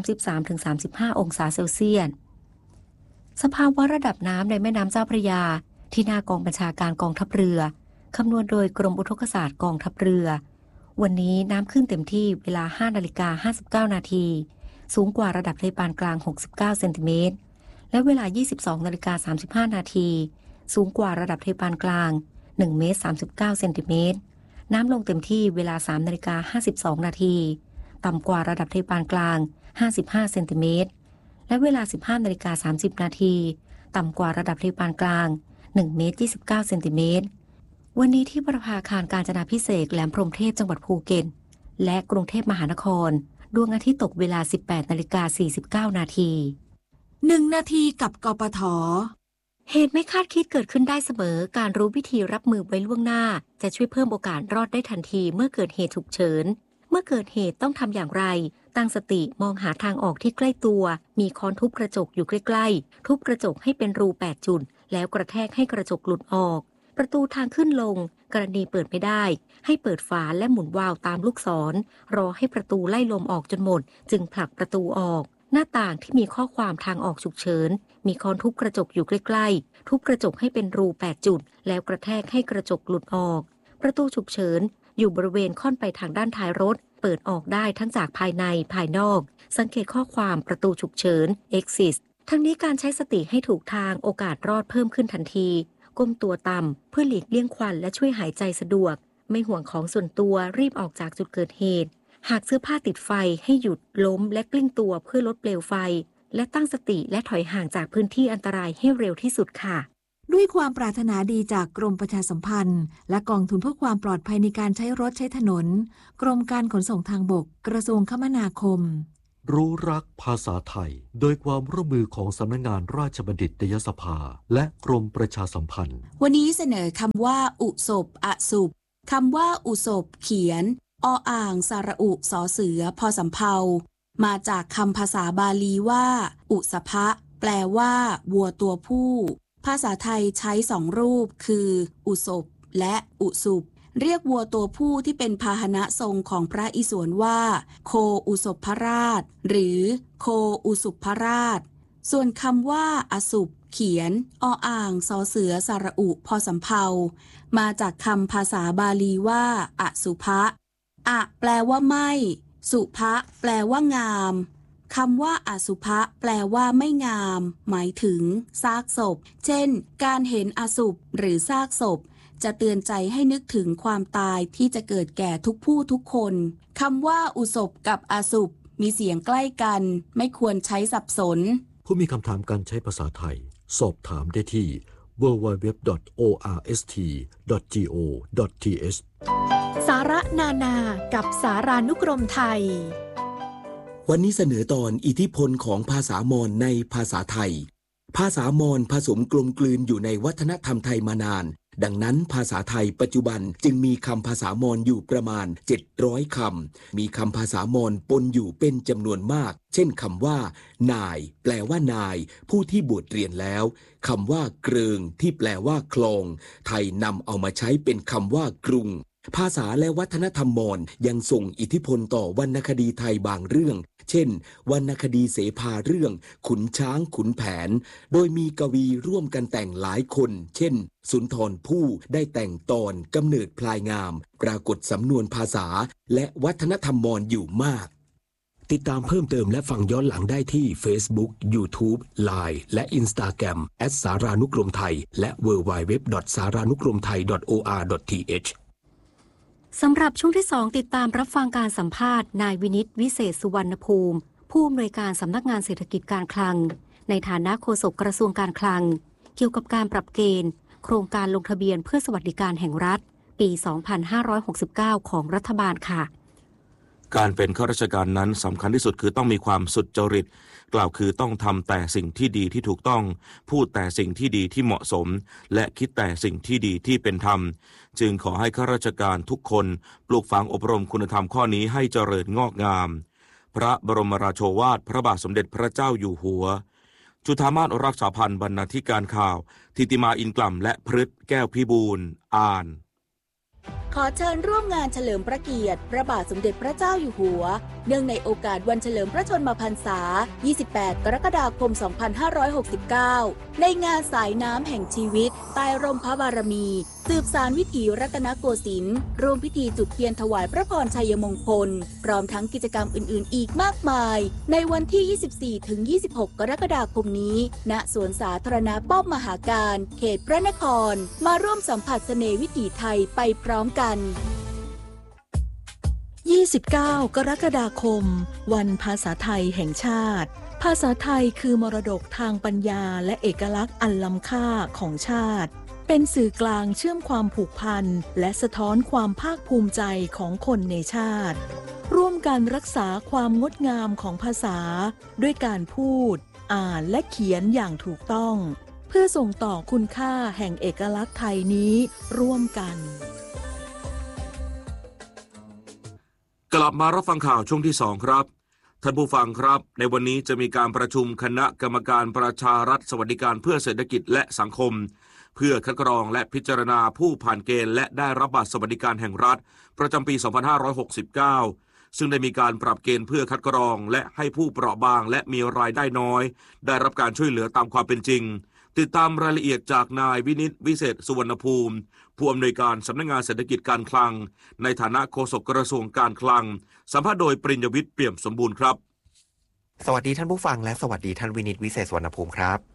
33-35 องศาเซลเซียสสภาวะระดับน้ำในแม่น้ำเจ้าพระยาที่หน้ากองบัญชาการกองทัพเรือคำนวณโดยกรมอุทกศาสตร์กองทัพเรือวันนี้น้ำขึ้นเต็มที่เวลา 5:59 นาทีสูงกว่าระดับทะเลปานกลาง69เซนติเมตรและเวลา 22:35 นาทีสูงกว่าระดับทะเลปานกลาง1เมตร39เซนติเมตรน้ำลงเต็มที่เวลา 3:52 นาทีต่ำกว่าระดับทะเลปานกลาง55เซนติเมตรและเวลา 15:30 นาทีต่ำกว่าระดับทะเลปานกลาง1เมตร29เซนติเมตรวันนี้ที่ประภาคารกาญจนาภิเษกแหลมพรหมเทพจังหวัดภูเก็ตและกรุงเทพมหานครดวงอาทิตย์ตกเวลา 18:49 นาที 1 นาทีกับกปท. เหตุไม่คาดคิดเกิดขึ้นได้เสมอการรู้วิธีรับมือไว้ล่วงหน้าจะช่วยเพิ่มโอกาสรอดได้ทันทีเมื่อเกิดเหตุฉุกเฉินเมื่อเกิดเหตุต้องทำอย่างไรตั้งสติมองหาทางออกที่ใกล้ตัวมีค้อนทุบกระจกอยู่ใกล้ๆทุบกระจกให้เป็นรู8จุดแล้วกระแทกให้กระจกหลุดออกประตูทางขึ้นลงกรณีเปิดไม่ได้ให้เปิดฝาและหมุนวาล์วตามลูกศรรอให้ประตูไล่ลมออกจนหมดจึงผลักประตูออกหน้าต่างที่มีข้อความทางออกฉุกเฉินมีค้อนทุบกระจกอยู่ใกล้ๆทุบกระจกให้เป็นรู8จุดแล้วกระแทกให้กระจกหลุดออกประตูฉุกเฉินอยู่บริเวณค่อนไปทางด้านท้ายรถเปิดออกได้ทั้งจากภายในภายนอกสังเกตข้อความประตูฉุกเฉิน exit ทั้งนี้การใช้สติให้ถูกทางโอกาสรอดเพิ่มขึ้นทันทีก้มตัวต่ำเพื่อหลีกเลี่ยงควันและช่วยหายใจสะดวกไม่ห่วงของส่วนตัวรีบออกจากจุดเกิดเหตุหากเสื้อผ้าติดไฟให้หยุดล้มและกลิ้งตัวเพื่อลดเปลวไฟและตั้งสติและถอยห่างจากพื้นที่อันตรายให้เร็วที่สุดค่ะด้วยความปรารถนาดีจากกรมประชาสัมพันธ์และกองทุนเพื่อความปลอดภัยในการใช้รถใช้ถนนกรมการขนส่งทางบกกระทรวงคมนาคมรู้รักภาษาไทยโดยความร่วมมือของสำนักงานราชบัณฑิตยสภาและกรมประชาสัมพันธ์วันนี้เสนอคำว่าอุศบอสุบคำว่าอุศบเขียนออ่างสระอุสอเสือพอสำเภามาจากคำภาษาบาลีว่าอุสภะแปลว่าวัวตัวผู้ภาษาไทยใช้สองรูปคืออุศบและอุสุบเรียกวัวตัวผู้ที่เป็นพาหนะทรงของพระอิศวรว่าโคอุศภราชหรือโคอุสุภราชส่วนคำว่าอสุบเขียนออ่างสอเสือสระอุพอสำเภามาจากคำภาษาบาลีว่าอสุภะอะแปลว่าไม่สุภะแปลว่างามคำว่าอสุภะแปลว่าไม่งามหมายถึงซากศพเช่นการเห็นอสุภหรือซากศพจะเตือนใจให้นึกถึงความตายที่จะเกิดแก่ทุกผู้ทุกคนคำว่าอุศบกับอสุภมีเสียงใกล้กันไม่ควรใช้สับสนผู้มีคำถามการใช้ภาษาไทยสอบถามได้ที่ www.orst.go.th สาระนานากับสารานุกรมไทยวันนี้เสนอตอนอิทธิพลของภาษามอญในภาษาไทยภาษามอญผสมกลมกลืนอยู่ในวัฒนธรรมไทยมานานดังนั้นภาษาไทยปัจจุบันจึงมีคำภาษามอญอยู่ประมาณ700คำมีคำภาษามอญปนอยู่เป็นจำนวนมากเช่นคำว่านายแปลว่านายผู้ที่บวชเรียนแล้วคำว่าเกริงที่แปลว่าคลองไทยนำเอามาใช้เป็นคำว่ากรุงภาษาและวัฒนธรรมมอญยังส่งอิทธิพลต่อวรรณคดีไทยบางเรื่องเช่นวรรณคดีเสภาเรื่องขุนช้างขุนแผนโดยมีกวีร่วมกันแต่งหลายคนเช่นสุนทรภู่ได้แต่งตอนกำเนิดพลายงามปรากฏสำนวนภาษาและวัฒนธรรมมอญอยู่มากติดตามเพิ่มเติมและฟังย้อนหลังได้ที่ Facebook YouTube Line และ Instagram @ สารานุกรมไทยและ www.saranukromthai.or.th สำหรับช่วงที่2ติดตามรับฟังการสัมภาษณ์นายวินิตวิเศษสุวรรณภูมิผู้อำนวยการสำนักงานเศรษฐกิจการคลังในฐานะโฆษกกระทรวงการคลังเกี่ยวกับการปรับเกณฑ์โครงการลงทะเบียนเพื่อสวัสดิการแห่งรัฐปี 2569 ของรัฐบาลค่ะการเป็นข้าราชการนั้นสำคัญที่สุดคือต้องมีความสุจริตกล่าวคือต้องทำแต่สิ่งที่ดีที่ถูกต้องพูดแต่สิ่งที่ดีที่เหมาะสมและคิดแต่สิ่งที่ดีที่เป็นธรรมจึงขอให้ข้าราชการทุกคนปลูกฝังอบรมคุณธรรมข้อนี้ให้เจริญงอกงามพระบรมราโชวาทพระบาทสมเด็จพระเจ้าอยู่หัวจุฑามาสรักษาพันธ์บรรณาธิการข่าวทิติมาอินกล่ำและพฤทธิ์แก้วพิบูลอ่านขอเชิญร่วมงานเฉลิมพระเกียรติพระบาทสมเด็จพระเจ้าอยู่หัวเนื่องในโอกาสวันเฉลิมพระชนมพรรษา 28 กรกฎาคม 2569 ในงานสายน้ำแห่งชีวิตใต้ร่มพระบารมีสืบสานวิถีรัตนโกสินทร์ร่วมพิธีจุดเทียนถวายพระพรชัยมงคลพร้อมทั้งกิจกรรมอื่นๆอีกมากมายในวันที่ 24-26 กรกฎาคมนี้ณสวนสาธารณะป้อมมหาการเขตพระนครมาร่วมสัมผัสเสน่ห์วิถีไทยไปพร้อมกัน 29 กรกฎาคมวันภาษาไทยแห่งชาติภาษาไทยคือมรดกทางปัญญาและเอกลักษณ์อันล้ำค่าของชาติเป็นสื่อกลางเชื่อมความผูกพันและสะท้อนความภาคภูมิใจของคนในชาติร่วมกันรักษาความงดงามของภาษาด้วยการพูดอ่านและเขียนอย่างถูกต้องเพื่อส่งต่อคุณค่าแห่งเอกลักษณ์ไทยนี้ร่วมกันกลับมารับฟังข่าวช่วงที่2ครับท่านผู้ฟังครับในวันนี้จะมีการประชุมคณะกรรมการประชารัฐสวัสดิการเพื่อเศรษฐกิจและสังคมเพื่อคัดกรองและพิจารณาผู้ผ่านเกณฑ์และได้รับบัตรสวัสดิการแห่งรัฐประจำปี 2569 ซึ่งได้มีการปรับเกณฑ์เพื่อคัดกรองและให้ผู้เปราะบางและมีรายได้น้อยได้รับการช่วยเหลือตามความเป็นจริงติดตามรายละเอียดจากนายวินิตวิเศษสุวรรณภูมิผู้อำนวยการสำนักงานเศรษฐกิจการคลังในฐานะโฆษกกระทรวงการคลังสัมภาษณ์โดยปริญญวิทย์เปี่ยมสมบูรณ์ครับสวัสดีท่านผู้ฟังและสวัสดีท่านวินิตวิเศษสุวรรณภูมิครับ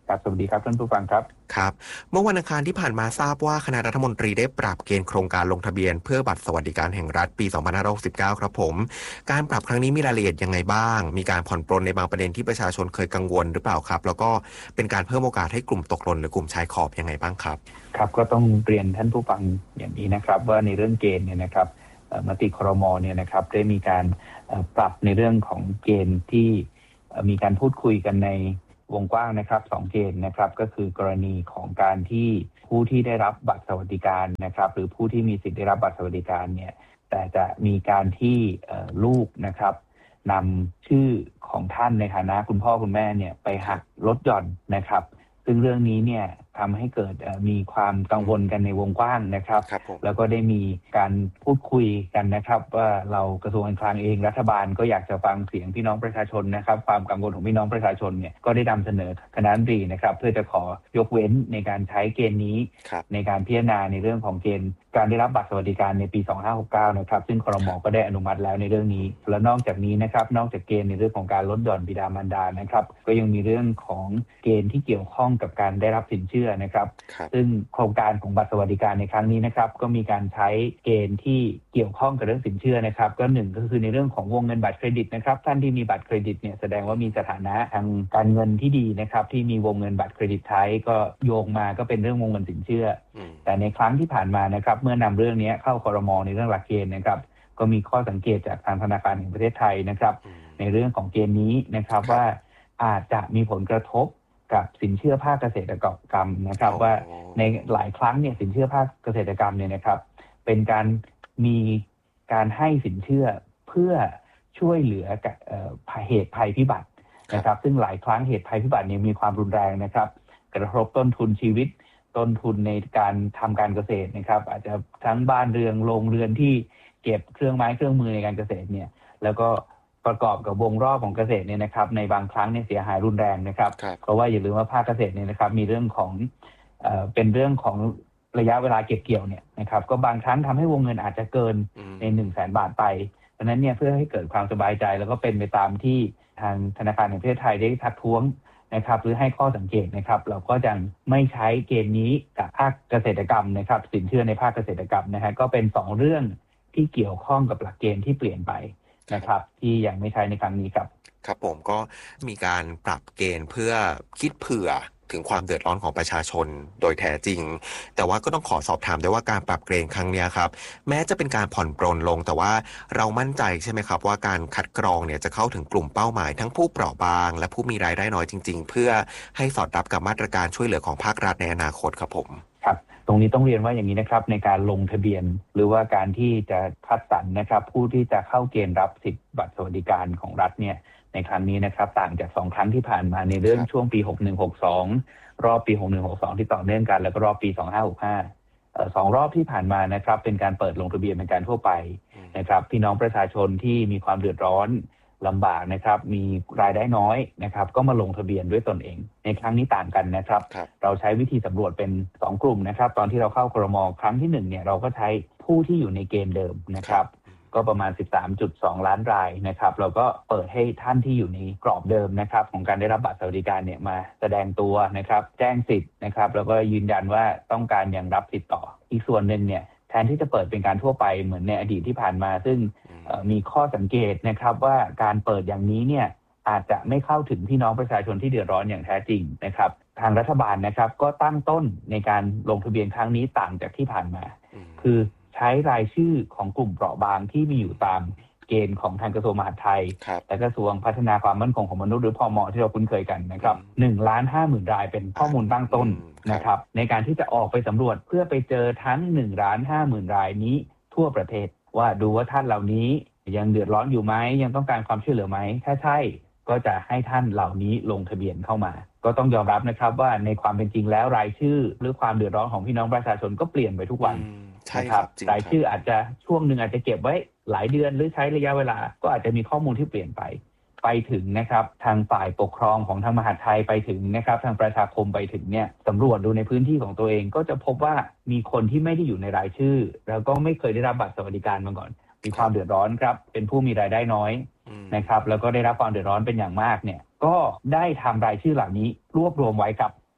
ครับสวัสดีครับท่านผู้ฟังครับครับเมื่อวันอังคารที่ผ่านมาทราบว่าคณะรัฐมนตรีได้ปรับเกณฑ์โครงการลงทะเบียนเพื่อบัตรสวัสดิการแห่งรัฐปี 2569 ครับผมการปรับครั้งนี้มีรายละเอียดยังไงบ้างมีการผ่อนปรนในบางประเด็นที่ประชาชนเคยกังวลหรือเปล่าครับแล้วก็เป็นการเพิ่มโอกาสให้กลุ่มตกหล่นหรือกลุ่มชายขอบยังไงบ้างครับครับก็ต้องเรียนท่านผู้ฟังอย่างนี้นะครับว่าในเรื่องเกณฑ์เนี่ยนะครับมติครม.เนี่ยนะครับได้มีการปรับในเรื่องของเกณฑ์ที่มีการพูดคุยกันในวงกว้างนะครับ2เกณฑ์นะครับก็คือกรณีของการที่ผู้ที่ได้รับบัตรสวัสดิการนะครับหรือผู้ที่มีสิทธิ์ได้รับบัตรสวัสดิการเนี่ยแต่จะมีการที่ลูกนะครับนำชื่อของท่านในฐานะคุณพ่อคุณแม่เนี่ยไปหักลดหย่อนนะครับซึ่งเรื่องนี้เนี่ยทำให้เกิดมีความกังวลกันในวงกว้างนะครับแล้วก็ได้มีการพูดคุยกันนะครับว่าเรากระทรวงการคลังเองรัฐบาลก็อยากจะฟังเสียงพี่น้องประชาชนนะครับความกังวลของพี่น้องประชาชนเนี่ยก็ได้นำเสนอคณะรัฐมนตรีนะครับเพื่อจะขอยกเว้นในการใช้เกณฑ์นี้ในการพิจารณาในเรื่องของเกณฑ์การได้รับบัตรสวัสดิการในปี 2569 นะครับซึ่งครม.ก็ได้อนุมัติแล้วในเรื่องนี้และนอกจากนี้นะครับนอกจากเกณฑ์ในเรื่องของการลดหย่อนบิดามารดานะครับก็ยังมีเรื่องของเกณฑ์ที่เกี่ยวข้องกับการได้รับสินเชื่อนะครับซึ่งโครงการของบัตรสวัสดิการในครั้งนี้นะครับก็มีการใช้เกณฑ์ที่เกี่ยวข้องกับเรื่องสินเชื่อนะครับก็หนึ่งก็คือในเรื่องของวงเงินบัตรเครดิตนะครับท่านที่มีบัตรเครดิตเนี่ยแสดงว่ามีสถานะทางการเงินที่ดีนะครับที่มีวงเงินบัตรเครดิตใช้ก็โยงมาก็เป็นเรื่องวงเงินสินเชื่อแต่ในครั้งที่ผ่านมานะครับเมื่อนำเรื่องนี้เข้าครม.ในเรื่องหลักเกณฑ์นะครับก็มีข้อสังเกตจากทางธนาคารแห่งประเทศไทยนะครับในเรื่องของเกณฑ์นี้นะครับว่าอาจจะมีผลกระทบกับสินเชื่อภาคเกษตรกรรมนะครับว่าในหลายครั้งเนี่ยสินเชื่อภาคเกษตรกรรมเนี่ยนะครับเป็นการมีการให้สินเชื่อเพื่อช่วยเหลือเหตุภัยพิบัตินะครับซึ่งหลายครั้งเหตุภัยพิบัติเนี่ยมีความรุนแรงนะครับกระทบต้นทุนชีวิตต้นทุนในการทำการเกษตรนะครับอาจจะทั้งบ้านเรือนโรงเรือนที่เก็บเครื่องไม้เครื่องมือในการเกษตรเนี่ยแล้วก็ประกอบกับวงรอบของเกษตรเนี่ยนะครับในบางครั้งเนี่ยเสียหายรุนแรงนะครับเพราะว่าอย่าลืมว่าภาคเกษตรเนี่ยนะครับมีเรื่องของเป็นเรื่องของระยะเวลาเก็บเกี่ยวเนี่ยนะครับก็บางครั้งทำให้วงเงินอาจจะเกินใน 100,000 บาทไปเพราะนั้นเนี่ยเพื่อให้เกิดความสบายใจแล้วก็เป็นไปตามที่ทางธนาคารแห่งประเทศไทยได้ทักท้วงนะครับหรือให้ข้อสังเกตนะครับเราก็จะไม่ใช้เกณฑ์นี้กับภาคเกษตรกรรมนะครับสินเชื่อในภาคเกษตรกรรมนะฮะก็เป็น2เรื่องที่เกี่ยวข้องกับหลักเกณฑ์ที่เปลี่ยนไปนะครับที่ยังไม่ใช้ในครั้งนี้ครับครับผมก็มีการปรับเกณฑ์เพื่อคิดเผื่อถึงความเดือดร้อนของประชาชนโดยแท้จริงแต่ว่าก็ต้องขอสอบถามด้วยว่าการปรับเกณฑ์ครั้งนี้ครับแม้จะเป็นการผ่อนปรนลงแต่ว่าเรามั่นใจใช่ไหมครับว่าการคัดกรองเนี่ยจะเข้าถึงกลุ่มเป้าหมายทั้งผู้เปราะบางและผู้มีรายได้น้อยจริงๆเพื่อให้สอดรับกับมาตรการช่วยเหลือของภาครัฐในอนาคตครับผมครับตรงนี้ต้องเรียนว่าอย่างนี้นะครับในการลงทะเบียนหรือว่าการที่จะคัดสรรนะครับผู้ที่จะเข้าเกณฑ์รับสิทธิบัตรสวัสดิการของรัฐเนี่ยในครั้งนี้นะครับต่างจาก2ครั้งที่ผ่านมาในเรื่องช่วงปี 6162 รอบปี 6162 ที่ต่อเนื่องกันแล้วก็รอบปี 2565 2รอบที่ผ่านมานะครับเป็นการเปิดลงทะเบียนเป็นการทั่วไปนะครับพี่น้องประชาชนที่มีความเดือดร้อนลำบากนะครับมีรายได้น้อยนะครับก็มาลงทะเบียนด้วยตนเองในครั้งนี้ต่างกันนะครับเราใช้วิธีสำรวจเป็น2กลุ่มนะครับตอนที่เราเข้าครม.ครั้งที่1เนี่ยเราก็ใช้ผู้ที่อยู่ในเกณฑ์เดิมนะครับก็ประมาณ 13.2 ล้านรายนะครับเราก็เปิดให้ท่านที่อยู่ในกรอบเดิมนะครับของการได้รับบัตรสวัสดิการเนี่ยมาแสดงตัวนะครับแจ้งสิทธิ์นะครับแล้วก็ยืนยันว่าต้องการยังรับสิทธิ์ต่ออีกส่วนหนึ่งเนี่ยแทนที่จะเปิดเป็นการทั่วไปเหมือนในอดีตที่ผ่านมาซึ่งมีข้อสังเกตนะครับว่าการเปิดอย่างนี้เนี่ยอาจจะไม่เข้าถึงพี่น้องประชาชนที่เดือดร้อนอย่างแท้จริงนะครับทางรัฐบาลนะครับก็ตั้งต้นในการลงทะเบียนครั้งนี้ต่างจากที่ผ่านมาคือใช้รายชื่อของกลุ่มเปราะบางที่มีอยู่ตามเกณฑ์ของทางกระทรวงมหาดไทยและกระทรวงพัฒนาความมั่นคงของมนุษย์หรือพม.ที่เราคุ้นเคยกันนะครับ 1,50,000 รายเป็นข้อมูลตั้งต้นนะครับในการที่จะออกไปสำรวจเพื่อไปเจอทั้ง 1,50,000 รายนี้ทั่วประเทศว่าดูว่าท่านเหล่านี้ยังเดือดร้อนอยู่ไหมยังต้องการความช่วยเหลือไหมถ้าใช่ก็จะให้ท่านเหล่านี้ลงทะเบียนเข้ามาก็ต้องยอมรับนะครับว่าในความเป็นจริงแล้วรายชื่อหรือความเดือดร้อนของพี่น้องประชาชนก็เปลี่ยนไปทุกวันนะครับรายชื่ออาจจะช่วงหนึ่งอาจจะเก็บไว้หลายเดือนหรือใช้ระยะเวลาก็อาจจะมีข้อมูลที่เปลี่ยนไปถึงนะครับทางฝ่ายปกครองของทางมหาดไทยไปถึงนะครับทางประชาคมไปถึงเนี่ยสำรวจดูในพื้นที่ของตัวเองก็จะพบว่ามีคนที่ไม่ได้อยู่ในรายชื่อแล้วก็ไม่เคยได้รับบัตรสวัสดิการมาก่อนมีความเดือดร้อนครับเป็นผู้มีรายได้น้อยนะครับแล้วก็ได้รับความเดือดร้อนเป็นอย่างมากเนี่ยก็ได้ทำรายชื่อเหล่านี้รวบรวมไว้กับ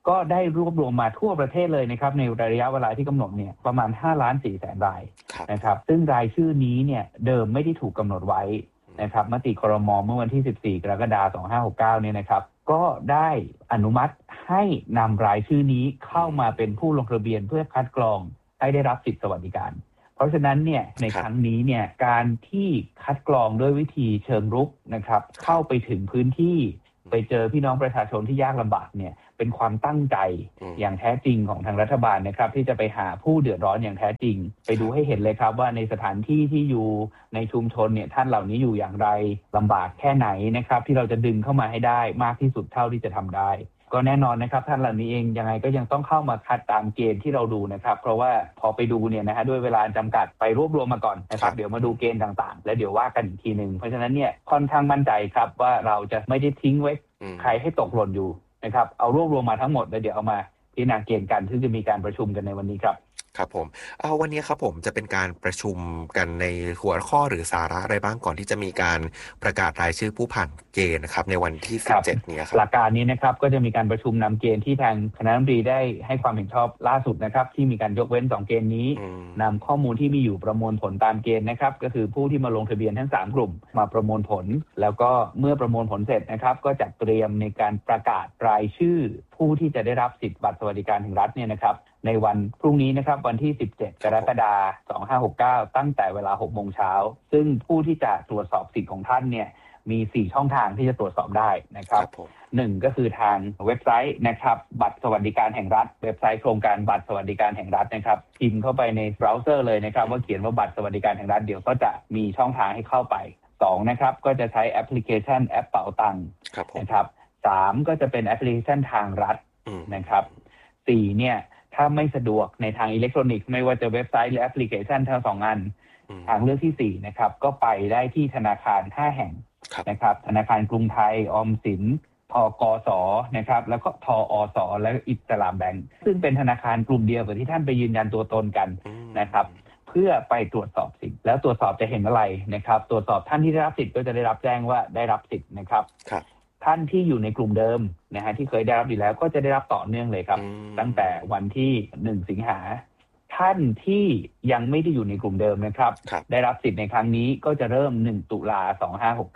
ก็ได้รวบรวมมาทั่วประเทศเลยนะครับในระยะเวลาที่กำหนดเนี่ยประมาณ 5,400,000 รายนะครับซึ่งรายชื่อนี้เนี่ยเดิมไม่ได้ถูกกำหนดไว้นะครับมติครม.เมื่อวันที่14 กรกฎาคม 2569เนี่ยนะครับก็ได้อนุมัติให้นำรายชื่อนี้เข้ามาเป็นผู้ลงทะเบียนเพื่อคัดกรองให้ได้รับสิทธิสวัสดิการเพราะฉะนั้นเนี่ยในครั้งนี้เนี่ยการที่คัดกรองด้วยวิธีเชิงรุกนะครับเข้าไปถึงพื้นที่ไปเจอพี่น้องประชาชนที่ยากลำบากเนี่ยเป็นความตั้งใจอย่างแท้จริงของทางรัฐบาลนะครับที่จะไปหาผู้เดือดร้อนอย่างแท้จริงไปดูให้เห็นเลยครับว่าในสถานที่ที่อยู่ในชุมชนเนี่ยท่านเหล่านี้อยู่อย่างไรลำบากแค่ไหนนะครับที่เราจะดึงเข้ามาให้ได้มากที่สุดเท่าที่จะทำได้ก็แน่นอนนะครับท่านเหล่านี้เองยังไงก็ยังต้องเข้ามาคัดตามเกณฑ์ที่เราดูนะครับเพราะว่าพอไปดูเนี่ยนะฮะด้วยเวลาจำกัดไปรวบรวมมาก่อนนะครับเดี๋ยวมาดูเกณฑ์ต่างๆแล้วเดี๋ยวว่ากันอีกทีนึงเพราะฉะนั้นเนี่ยค่อนข้างมั่นใจครับว่าเราจะไม่ได้ทิ้งไว้ใครให้ตกหล่นอยู่นะครับเอารวบรวมมาทั้งหมดแล้วเดี๋ยวเอามาพิจารณาเกณฑ์กันซึ่งจะมีการประชุมกันในวันนี้ครับครับผมวันนี้ครับผมจะเป็นการประชุมกันในหัวข้อหรือสาระอะไรบ้างก่อนที่จะมีการประกาศรายชื่อผู้ผ่านเกณฑ์นะครับในวันที่17นี้ครับหลักการนี้นะครับก็จะมีการประชุมนำเกณฑ์ที่ทางคณะรัฐมนตรีได้ให้ความเห็นชอบล่าสุดนะครับที่มีการยกเว้น2เกณฑ์นี้นำข้อมูลที่มีอยู่ประมวลผลตามเกณฑ์นะครับก็คือผู้ที่มาลงทะเบียนทั้ง3กลุ่มมาประมวลผลแล้วก็เมื่อประมวลผลเสร็จนะครับก็จัดเตรียมในการประกาศรายชื่อผู้ที่จะได้รับสิทธิบัตรสวัสดิการแห่งรัฐเนี่ยนะครับในวันพรุ่งนี้นะครับวันที่17 กรกฎาคม 2569ตั้งแต่เวลา 6 โมงเช้าซึ่งผู้ที่จะตรวจสอบสิทธิ์ของท่านเนี่ยมี4ช่องทางที่จะตรวจสอบได้นะครับ1ก็คือทางเว็บไซต์นะครับบัตรสวัสดิการแห่งรัฐเว็บไซต์โครงการบัตรสวัสดิการแห่งรัฐนะครับพิมพ์เข้าไปในเบราว์เซอร์เลยนะครับว่าเขียนว่าบัตรสวัสดิการแห่งรัฐเดี๋ยวก็จะมีช่องทางให้เข้าไป2นะครับก็จะใช้แอปพลิเคชันแอปเป๋าตังค์นะครับ3ก็จะเป็นแอปพลิเคชันทางรัฐนะครับ4เนี่ยถ้าไม่สะดวกในทางอิเล็กทรอนิกส์ไม่ว่าจะเว็บไซต์หรือแอปพลิเคชันทั้ง2อันทางเลือกที่4นะครับก็ไปได้ที่ธนาคาร5แห่งนะครับธนาคารกรุงไทยออมสินธกสนะครับแล้วก็ทอสและอิสลามแบงก์ซึ่งเป็นธนาคารกลุ่มเดียวกับที่ท่านไปยืนยันตัวตนกันนะครับเพื่อไปตรวจสอบสิทธิ์แล้วตรวจสอบจะเห็นอะไรนะครับตรวจสอบท่านที่ได้รับสิทธิ์ก็จะได้รับแจ้งว่าได้รับสิทธิ์นะครับท่านที่อยู่ในกลุ่มเดิมนะฮะที่เคยได้รับอยู่แล้วก็จะได้รับต่อเนื่องเลยครับตั้งแต่วันที่1 สิงหาท่านที่ยังไม่ได้อยู่ในกลุ่มเดิมนะครับได้รับสิทธิ์ในครั้งนี้ก็จะเริ่ม1 ตุลาคม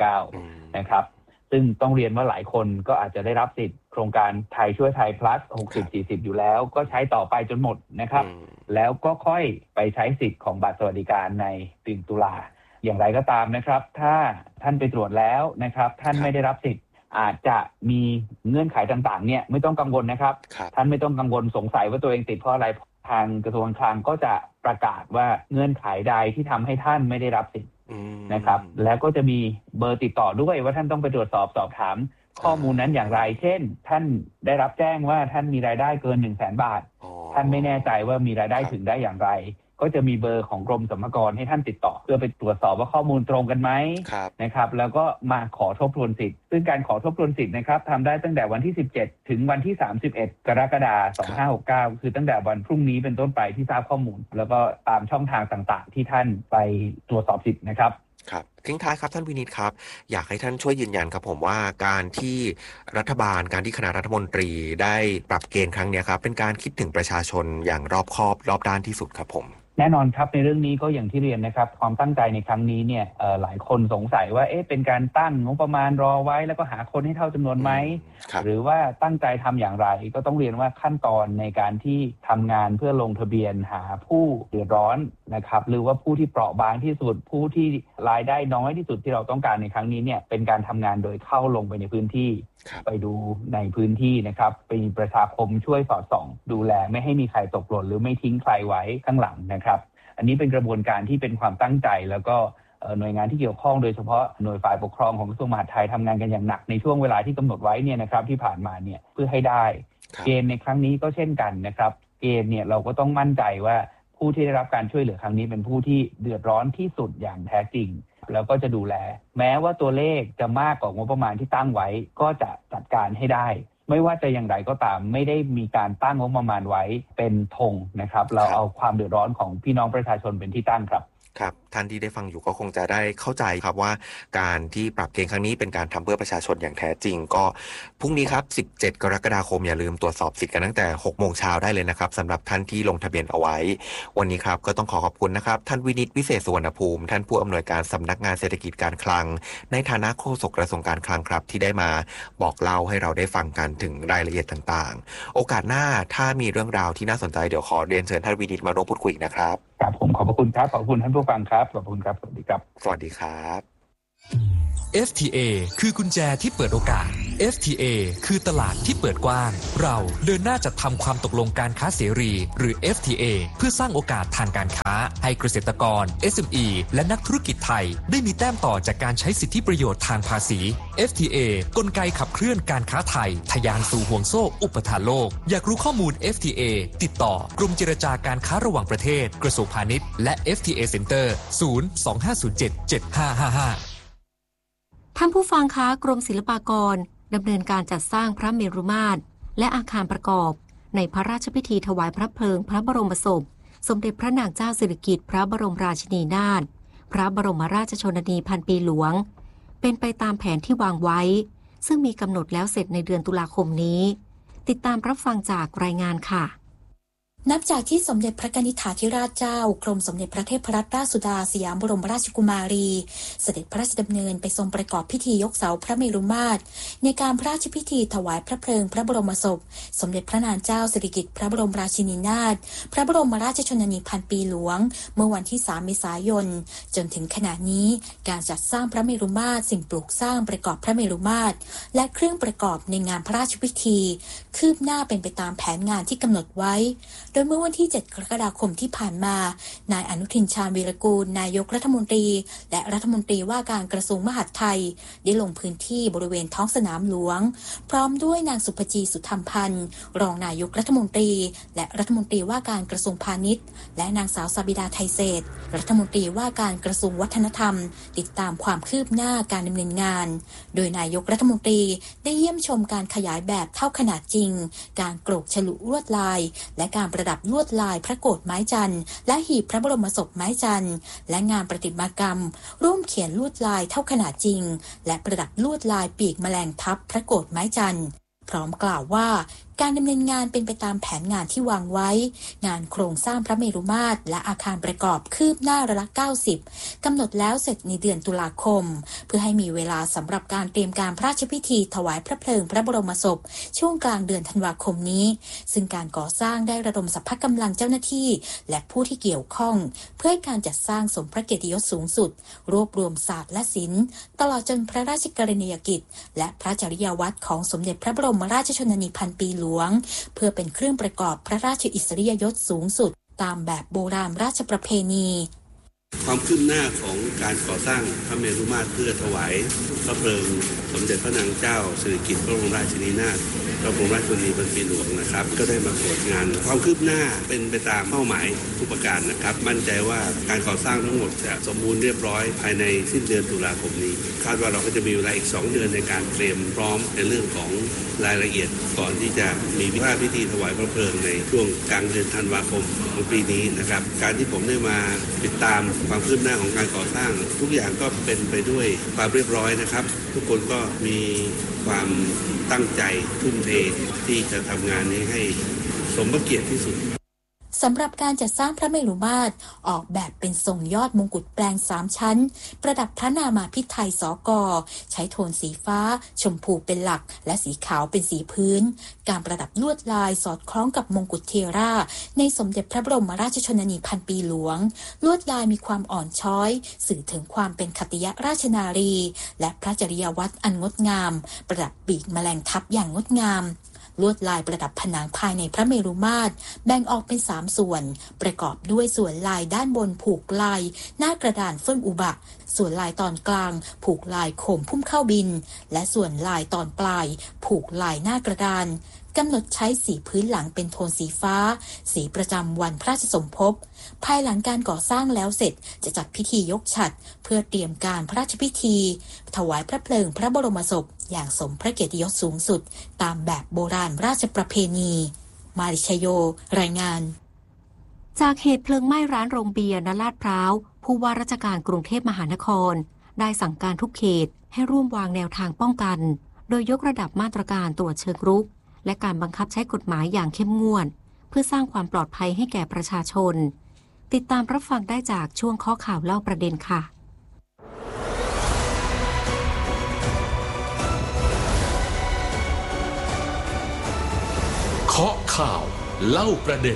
2569นะครับซึ่งต้องเรียนว่าหลายคนก็อาจจะได้รับสิทธิ์โครงการไทยช่วยไทย plus 60-40 อยู่แล้วก็ใช้ต่อไปจนหมดนะครับแล้วก็ค่อยไปใช้สิทธิ์ของบัตรสวัสดิการใน1 ตุลาอย่างไรก็ตามนะครับถ้าท่านไปตรวจแล้วนะครับท่านไม่ได้รับสิทธิ์อาจจะมีเงื่อนไขต่างๆเนี่ยไม่ต้องกังวลนะครับท่านไม่ต้องกังวลสงสัยว่าตัวเองติดเพราะอะไรทางกระทรวงการคลังก็จะประกาศว่าเงื่อนไขใดที่ทำให้ท่านไม่ได้รับสิทธิ์นะครับแล้วก็จะมีเบอร์ติดต่อด้วยว่าท่านต้องไปตรวจสอบถามข้อมูลนั้นอย่างไรเช่นท่านได้รับแจ้งว่าท่านมีรายได้เกิน 100,000 บาทท่านไม่แน่ใจว่ามีรายได้ถึงได้อย่างไรก็จะมีเบอร์ของกรมสรรพากรให้ท่านติดต่อเพื่อไปตรวจสอบว่าข้อมูลตรงกันไหมนะครับแล้วก็มาขอทบทวนสิทธิ์ซึ่งการขอทบทวนสิทธิ์นะครับทำได้ตั้งแต่วันที่17ถึงวันที่31 กรกฎาคม 2569คือตั้งแต่วันพรุ่งนี้เป็นต้นไปที่ทราบข้อมูลแล้วก็ตามช่องทางต่างๆที่ท่านไปตรวจสอบสิทธิ์นะครับครับทิ้งท้ายครับท่านวินิตครับอยากให้ท่านช่วยยืนยันครับผมว่าการที่รัฐบาลการที่คณะรัฐมนตรีได้ปรับเกณฑ์ครั้งนี้ครับเป็นการคิดถึงประชาชนอย่างรอบคอบรอบด้านที่สุดครับผมแน่นอนครับในเรื่องนี้ก็อย่างที่เรียนนะครับความตั้งใจในครั้งนี้เนี่ยหลายคนสงสัยว่าเป็นการตั้งงบประมาณรอไว้แล้วก็หาคนให้เท่าจำนวนไหมหรือว่าตั้งใจทำอย่างไรก็ต้องเรียนว่าขั้นตอนในการที่ทำงานเพื่อลงทะเบียนหาผู้เดือดร้อนนะครับหรือว่าผู้ที่เปราะบางที่สุดผู้ที่รายได้น้อยที่สุดที่เราต้องการในครั้งนี้เนี่ยเป็นการทำงานโดยเข้าลงไปในพื้นที่ไปดูในพื้นที่นะครับเป็นประชาคมช่วยสอดส่องดูแลไม่ให้มีใครตกหล่นหรือไม่ทิ้งใครไว้ข้างหลังนะครับอันนี้เป็นกระบวนการที่เป็นความตั้งใจแล้วก็หน่วยงานที่เกี่ยวข้องโดยเฉพาะหน่วยฝ่ายปกครองของกระทรวงมหาดไทยทำงานกันอย่างหนักในช่วงเวลาที่กำหนดไว้เนี่ยนะครับที่ผ่านมาเนี่ยเพื่อให้ได้เกณฑ์ในครั้งนี้ก็เช่นกันนะครับเกณฑ์เนี่ยเราก็ต้องมั่นใจว่าผู้ที่ได้รับการช่วยเหลือครั้งนี้เป็นผู้ที่เดือดร้อนที่สุดอย่างแท้จริงแล้วก็จะดูแลแม้ว่าตัวเลขจะมากกว่างบประมาณที่ตั้งไว้ก็จะจัดการให้ได้ไม่ว่าจะอย่างไรก็ตามไม่ได้มีการตั้งงบประมาณไว้เป็นธงนะครับเราเอาความเดือดร้อนของพี่น้องประชาชนเป็นที่ตั้งครับครับท่านที่ได้ฟังอยู่ก็คงจะได้เข้าใจครับว่าการที่ปรับเกณฑ์ครั้งนี้เป็นการทำเพื่อประชาชนอย่างแท้จริงก็พรุ่งนี้ครับ17กรกฎาคมอย่าลืมตรวจสอบสิทธิ์กันตั้งแต่ 6 โมงเช้าได้เลยนะครับสำหรับท่านที่ลงทะเบียนเอาไว้วันนี้ครับก็ต้องขอบคุณนะครับท่านวินิตวิเศษสุวรรณภูมิท่านผู้อำนวยการสำนักงานเศรษฐกิจการคลังในฐานะโฆษกกระทรวงการคลังครับที่ได้มาบอกเล่าให้เราได้ฟังกันถึงรายละเอียดต่างๆโอกาสหน้าถ้ามีเรื่องราวที่น่าสนใจเดี๋ยวขอเรียนเชิญท่านวินิตมาร่วมพูดคุยอีกนะครับครับผมขอบคุณครับขอบคุณท่านผู้ฟังครับขอบคุณครับสวัสดีครับสวัสดีครับ FTA คือกุญแจที่เปิดโอกาส FTA คือตลาดที่เปิดกว้างเราเดินหน้าจัดทำความตกลงการค้าเสรีหรือ FTA เพื่อสร้างโอกาสทางการค้าให้เกษตรกร SME และนักธุรกิจไทยได้มีแต้มต่อจากการใช้สิทธิประโยชน์ทางภาษี FTA กลไกขับเคลื่อนการค้าไทยทะยานสู่ห่วงโซ่อุปทานโลกอยากรู้ข้อมูล FTA ติดต่อกรมเจรจาการค้าระหว่างประเทศกระทรวงพาณิชย์และ FTA Center 025077555 ท่านผู้ฟังคะกรมศิลปากรดำเนินการจัดสร้างพระเมรุมาตรและอาคารประกอบในพระราชพิธีถวายพระเพลิงพระบรมศพสมเด็จพระนางเจ้าสิริกิติ์พระบรมราชินีนาถพระบรมราชชนนีพันปีหลวงเป็นไปตามแผนที่วางไว้ซึ่งมีกำหนดแล้วเสร็จในเดือนตุลาคมนี้ติดตามรับฟังจากรายงานค่ะนับจากที่สมเด็จพระกนิษฐาธิราชเจ้ากรมสมเด็จพระเทพรัตนราชสุดาสยามบรมราชกุมารีเสด็จพระราชดำเนินไปทรงประกอบพิธียกเสาพระเมรุมาตรในการพระราชพิธีถวายพระเพลิงพระบรมศพสมเด็จพระนางเจ้าสิริกิติ์พระบรมราชินีนาถพระบรมราชชนนีพันปีหลวงเมื่อวันที่3 เมษายนจนถึงขณะนี้การจัดสร้างพระเมรุมาตรสิ่งปลูกสร้างประกอบพระเมรุมาตรและเครื่องประกอบในงานพระราชพิธีคืบหน้าเป็นไปตามแผนงานที่กำหนดไว้โดยเมื่อวันที่7 กรกฎาคมที่ผ่านมานายอนุทินชาญวีรกูลนายกรัฐมนตรีและรัฐมนตรีว่าการกระทรวงมหาดไทยได้ลงพื้นที่บริเวณท้องสนามหลวงพร้อมด้วยนางสุภจีสุธรรมพันธ์รองนายกรัฐมนตรีและรัฐมนตรีว่าการกระทรวงพาณิชย์และนางสาวสบิดาไทยเศรษฐ์รัฐมนตรีว่าการกระทรวงวัฒนธรรมติดตามความคืบหน้าการดำเนินงานโดยนายกรัฐมนตรีได้เยี่ยมชมการขยายแบบเท่าขนาดจริงการโกรกฉลุลวดลายและการประดับลวดลายพระโกฐไม้จันทร์และหีบพระบรมศพไม้จันทร์และงานประติมากรรมร่วมเขียนลวดลายเท่าขนาดจริงและประดับลวดลายปีกแมลงทับพระโกฐไม้จันทร์พร้อมกล่าวว่าการดำเนินงานเป็นไปตามแผนงานที่วางไว้งานโครงสร้างพระเมรุมาตรและอาคารประกอบคืบหน้าระดับ 90 กำหนดแล้วเสร็จในเดือนตุลาคมเพื่อให้มีเวลาสำหรับการเตรียมการพระราชพิธีถวายพระเพลิงพระบรมศพช่วงกลางเดือนธันวาคมนี้ซึ่งการก่อสร้างได้ระดมสรรพกำลังเจ้าหน้าที่และผู้ที่เกี่ยวข้องเพื่อให้การจัดสร้างสมพระเกียรติยศสูงสุดรวบรวมศาสตร์และศิลป์ตลอดจนพระราชกรณียกิจและพระจริยวัตรของสมเด็จพระบรมราชชนนีพันปีหลวงเพื่อเป็นเครื่องประกอบพระราชอิสริยยศสูงสุดตามแบบโบราณราชประเพณีความคืบหน้าของการก่อสร้างพระเมรุมาตรเพื่อถวายพระเพลิงสมเด็จพระนางเจ้าสิริกิติ์พระบรมราชินีนาถพระบรมราชชนนีพันปีหลวงนะครับก็ได้มาตรวจงานความคืบหน้าเป็นไปตามเป้าหมายทุกประการนะครับมั่นใจว่าการก่อสร้างทั้งหมดจะสมบูรณ์เรียบร้อยภายในสิ้นเดือนตุลาคมนี้คาดว่าเราก็จะมีเวลาอีก2 เดือนในการเตรียมพร้อมในเรื่องของรายละเอียดก่อนที่จะมีพระราชพิธีถวายพระเพลิงในช่วงกลางเดือนธันวาคมของปีนี้นะครับการที่ผมได้มาติดตามความคืบหน้าของการก่อสร้างทุกอย่างก็เป็นไปด้วยความเรียบร้อยนะครับทุกคนก็มีความตั้งใจทุ่มเทที่จะทำงานนี้ให้สมพระเกียรติที่สุดสำหรับการจัดสร้างพระเมรุมาตรออกแบบเป็นทรงยอดมงกุฎแปลง3 ชั้นประดับพระนามาภิไธยสก.ใช้โทนสีฟ้าชมพูเป็นหลักและสีขาวเป็นสีพื้นการประดับลวดลายสอดคล้องกับมงกุฎเทราในสมเด็จพระบรมราชชนนีพันปีหลวงลวดลายมีความอ่อนช้อยสื่อถึงความเป็นขัตติยราชนารีและพระจริยวัตรอันงดงามประดับปีกแมลงทับอย่างงดงามลวดลายประดับผนังภายในพระเมรุมาตรแบ่งออกเป็น3 ส่วนประกอบด้วยส่วนลายด้านบนผูกลายหน้ากระดานเฟื่องอุบะส่วนลายตอนกลางผูกลายโคมพุ่มเข้าบินและส่วนลายตอนปลายผูกลายหน้ากระดานกำหนดใช้สีพื้นหลังเป็นโทนสีฟ้าสีประจำวันพระราชสมภพภายหลังการก่อสร้างแล้วเสร็จจะจัดพิธียกฉัตรเพื่อเตรียมการพระราชพิธีถวายพระเพลิงพระบรมศพอย่างสมพระเกียรติยศสูงสุดตามแบบโบราณราชประเพณีมาริชโยรายงานจากเหตุเพลิงไหม้ร้านโรงเบียร์ณลาดพร้าวผู้ว่าราชการกรุงเทพมหานครได้สั่งการทุกเขตให้ร่วมวางแนวทางป้องกันโดยยกระดับมาตรการตรวจเชิงรุกและการบังคับใช้กฎหมายอย่างเข้มงวดเพื่อสร้างความปลอดภัยให้แก่ประชาชนติดตามรับฟังได้จากช่วงข้อข่าวเล่าประเด็นค่ะเคาะข่าวเล่าประเด็น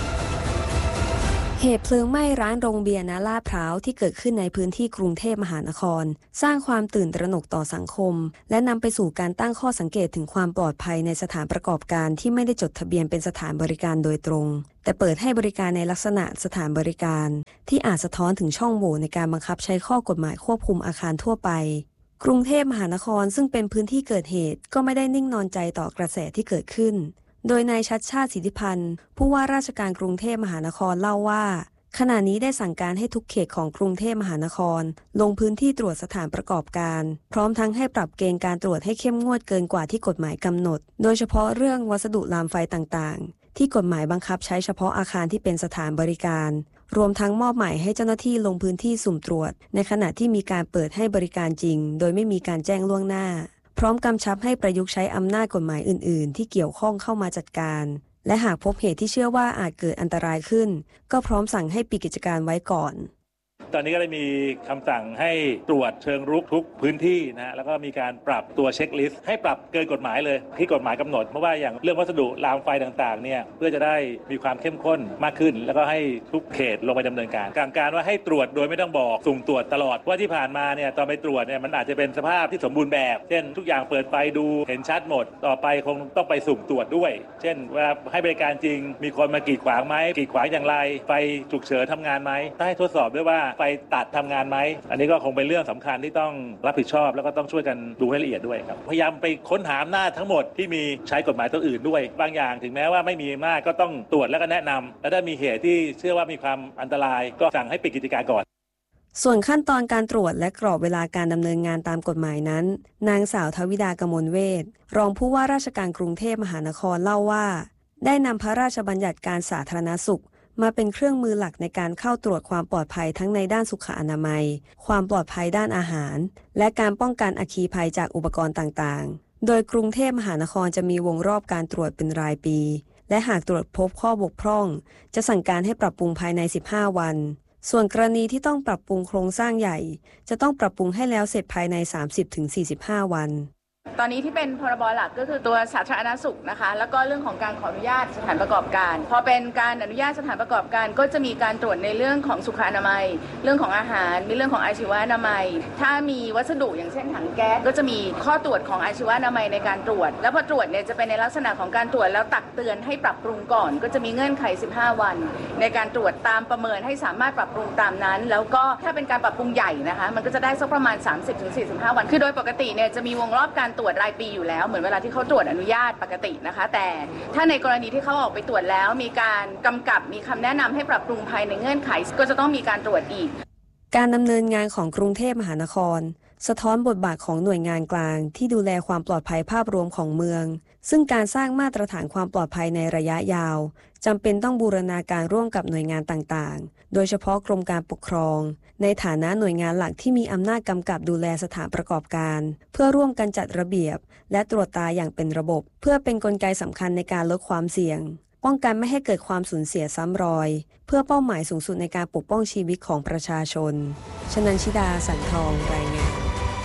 เหตุเพลิงไหม้ร้านโรงเบียร์ณลาดพร้าวที่เกิดขึ้นในพื้นที่กรุงเทพมหานครสร้างความตื่นตระหนกต่อสังคมและนำไปสู่การตั้งข้อสังเกตถึงความปลอดภัยในสถานประกอบการที่ไม่ได้จดทะเบียนเป็นสถานบริการโดยตรงแต่เปิดให้บริการในลักษณะสถานบริการที่อาจสะท้อนถึงช่องโหว่ในการบังคับใช้ข้อกฎหมายควบคุมอาคารทั่วไปกรุงเทพมหานครซึ่งเป็นพื้นที่เกิดเหตุก็ไม่ได้นิ่งนอนใจต่อกระแสที่เกิดขึ้นโดยนายชัชชาติสิทธิพันธ์ผู้ว่าราชการกรุงเทพมหานครเล่าว่าขณะนี้ได้สั่งการให้ทุกเขตของกรุงเทพมหานครลงพื้นที่ตรวจสถานประกอบการพร้อมทั้งให้ปรับเกณฑ์การตรวจให้เข้มงวดเกินกว่าที่กฎหมายกำหนดโดยเฉพาะเรื่องวัสดุลามไฟต่างๆที่กฎหมายบังคับใช้เฉพาะอาคารที่เป็นสถานบริการรวมทั้งมอบหมายให้เจ้าหน้าที่ลงพื้นที่สุ่มตรวจในขณะที่มีการเปิดให้บริการจริงโดยไม่มีการแจ้งล่วงหน้าพร้อมกำชับให้ประยุกต์ใช้อำนาจกฎหมายอื่นๆที่เกี่ยวข้องเข้ามาจัดการและหากพบเหตุที่เชื่อว่าอาจเกิดอันตรายขึ้นก็พร้อมสั่งให้ปิดกิจการไว้ก่อนตอนนี้ก็ได้มีคำสั่งให้ตรวจเชิงรุกทุกพื้นที่นะแล้วก็มีการปรับตัวเช็คลิสต์ให้ปรับเกินกฎหมายเลยที่กฎหมายกำหนดเพราะว่าอย่างเรื่องวัสดุรางไฟต่างๆเนี่ยเพื่อจะได้มีความเข้มข้นมากขึ้นแล้วก็ให้ทุกเขตลงไปดำเนินการว่าให้ตรวจโดยไม่ต้องบอกสุ่มตรวจตลอดว่าที่ผ่านมาเนี่ยตอนไปตรวจเนี่ยมันอาจจะเป็นสภาพที่สมบูรณ์แบบเช่นทุกอย่างเปิดไฟดูเห็นชัดหมดต่อไปคงต้องไปสุ่มตรวจด้วยเช่นเวลาให้บริการจริงมีคนมากีดขวางไหมกีดขวางอย่างไรไฟฉุกเฉินทำงานไหมต้องให้ทดสอบด้วยว่าไฟตัดทำงานไหมอันนี้ก็คงเป็นเรื่องสำคัญที่ต้องรับผิดชอบแล้วก็ต้องช่วยกันดูให้ละเอียดด้วยครับพยายามไปค้นหาอำนาจทั้งหมดที่มีใช้กฎหมายตัวอื่นด้วยบางอย่างถึงแม้ว่าไม่มีอำนาจก็ต้องตรวจแล้วก็แนะนำและถ้ามีเหตุที่เชื่อว่ามีความอันตรายก็สั่งให้ปิดกิจการก่อนส่วนขั้นตอนการตรวจและกรอบเวลาการดำเนินงานตามกฎหมายนั้นนางสาวทวิดากมลเวชรองผู้ว่าราชการกรุงเทพมหานครเล่าว่าได้นำพระราชบัญญัติการสาธารณสุขมาเป็นเครื่องมือหลักในการเข้าตรวจความปลอดภัยทั้งในด้านสุขอนามัยความปลอดภัยด้านอาหารและการป้องกันอัคคีภัยจากอุปกรณ์ต่างๆโดยกรุงเทพมหานครจะมีวงรอบการตรวจเป็นรายปีและหากตรวจพบข้อบกพร่องจะสั่งการให้ปรับปรุงภายใน15วันส่วนกรณีที่ต้องปรับปรุงโครงสร้างใหญ่จะต้องปรับปรุงให้แล้วเสร็จภายใน 30-45 วันตอนนี้ที่เป็นพรบหลักก็คือตัวสาธารณสุขนะคะแล้วก็เรื่องของการขออนุญาตสถานประกอบการพอเป็นการอนุญาตสถานประกอบการก็จะมีการตรวจในเรื่องของสุขอนามัยเรื่องของอาหารมีเรื่องของอาชีวอนามัยถ้ามีวัสดุอย่างเช่นถังแก๊สก็จะมีข้อตรวจของอาชีวอนามัยในการตรวจแล้วพอตรวจเนี่ยจะเป็นในลักษณะของการตรวจแล้วตักเตือนให้ปรับปรุงก่อนก็จะมีเงื่อนไข15วันในการตรวจตามประเมินให้สามารถปรับปรุงตามนั้นแล้วก็ถ้าเป็นการปรับปรุงใหญ่นะคะมันก็จะได้สักประมาณ 30-45 วันคือโดยปกติเนี่ยจะมีวงรอบการตรวจรายปีอยู่แล้วเหมือนเวลาที่เขาตรวจอนุญาตปกตินะคะแต่ถ้าในกรณีที่เขาออกไปตรวจแล้วมีการกำกับมีคำแนะนำให้ปรับปรุงภายในเงื่อนไขก็จะต้องมีการตรวจอีกการดำเนินงานของกรุงเทพมหานครสะท้อนบทบาทของหน่วยงานกลางที่ดูแลความปลอดภัยภาพรวมของเมืองซึ่งการสร้างมาตรฐานความปลอดภัยในระยะยาวจำเป็นต้องบูรณาการร่วมกับหน่วยงานต่างๆโดยเฉพาะกรมการปกครองในฐานะหน่วยงานหลักที่มีอำนาจกำกับดูแลสถานประกอบการเพื่อร่วมกันจัดระเบียบและตรวจตาอย่างเป็นระบบเพื่อเป็นกลไกสำคัญในการลดความเสี่ยงป้องกันไม่ให้เกิดความสูญเสียซ้ำรอยเพื่อเป้าหมายสูงสุดในการปกป้องชีวิตของประชาชนชนันชิดาสันทองรายงาน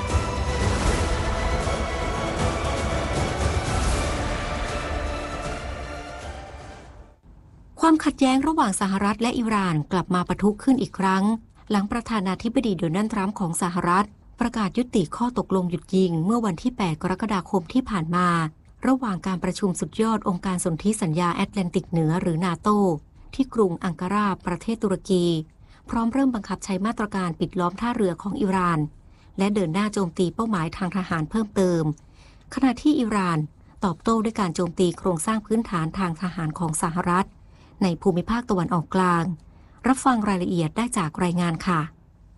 ความขัดแย้งระหว่างสหรัฐและอิหร่านกลับมาปะทุขึ้นอีกครั้งหลังประธานาธิบดีโดนัลด์ทรัมป์ของสหรัฐประกาศยุติข้อตกลงหยุดยิงเมื่อวันที่8กรกฎาคมที่ผ่านมาระหว่างการประชุมสุดยอดองค์การสนธิสัญญาแอตแลนติกเหนือหรือนาโตที่กรุงอังการาประเทศตุรกีพร้อมเริ่มบังคับใช้มาตรการปิดล้อมท่าเรือของอิหร่านและเดินหน้าโจมตีเป้าหมายทางทหารเพิ่มเติมขณะที่อิหร่านตอบโต้ด้วยการโจมตีโครงสร้างพื้นฐานทางทหารของสหรัฐในภูมิภาคตะวันออกกลางรับฟังรายละเอียดได้จากรายงานค่ะ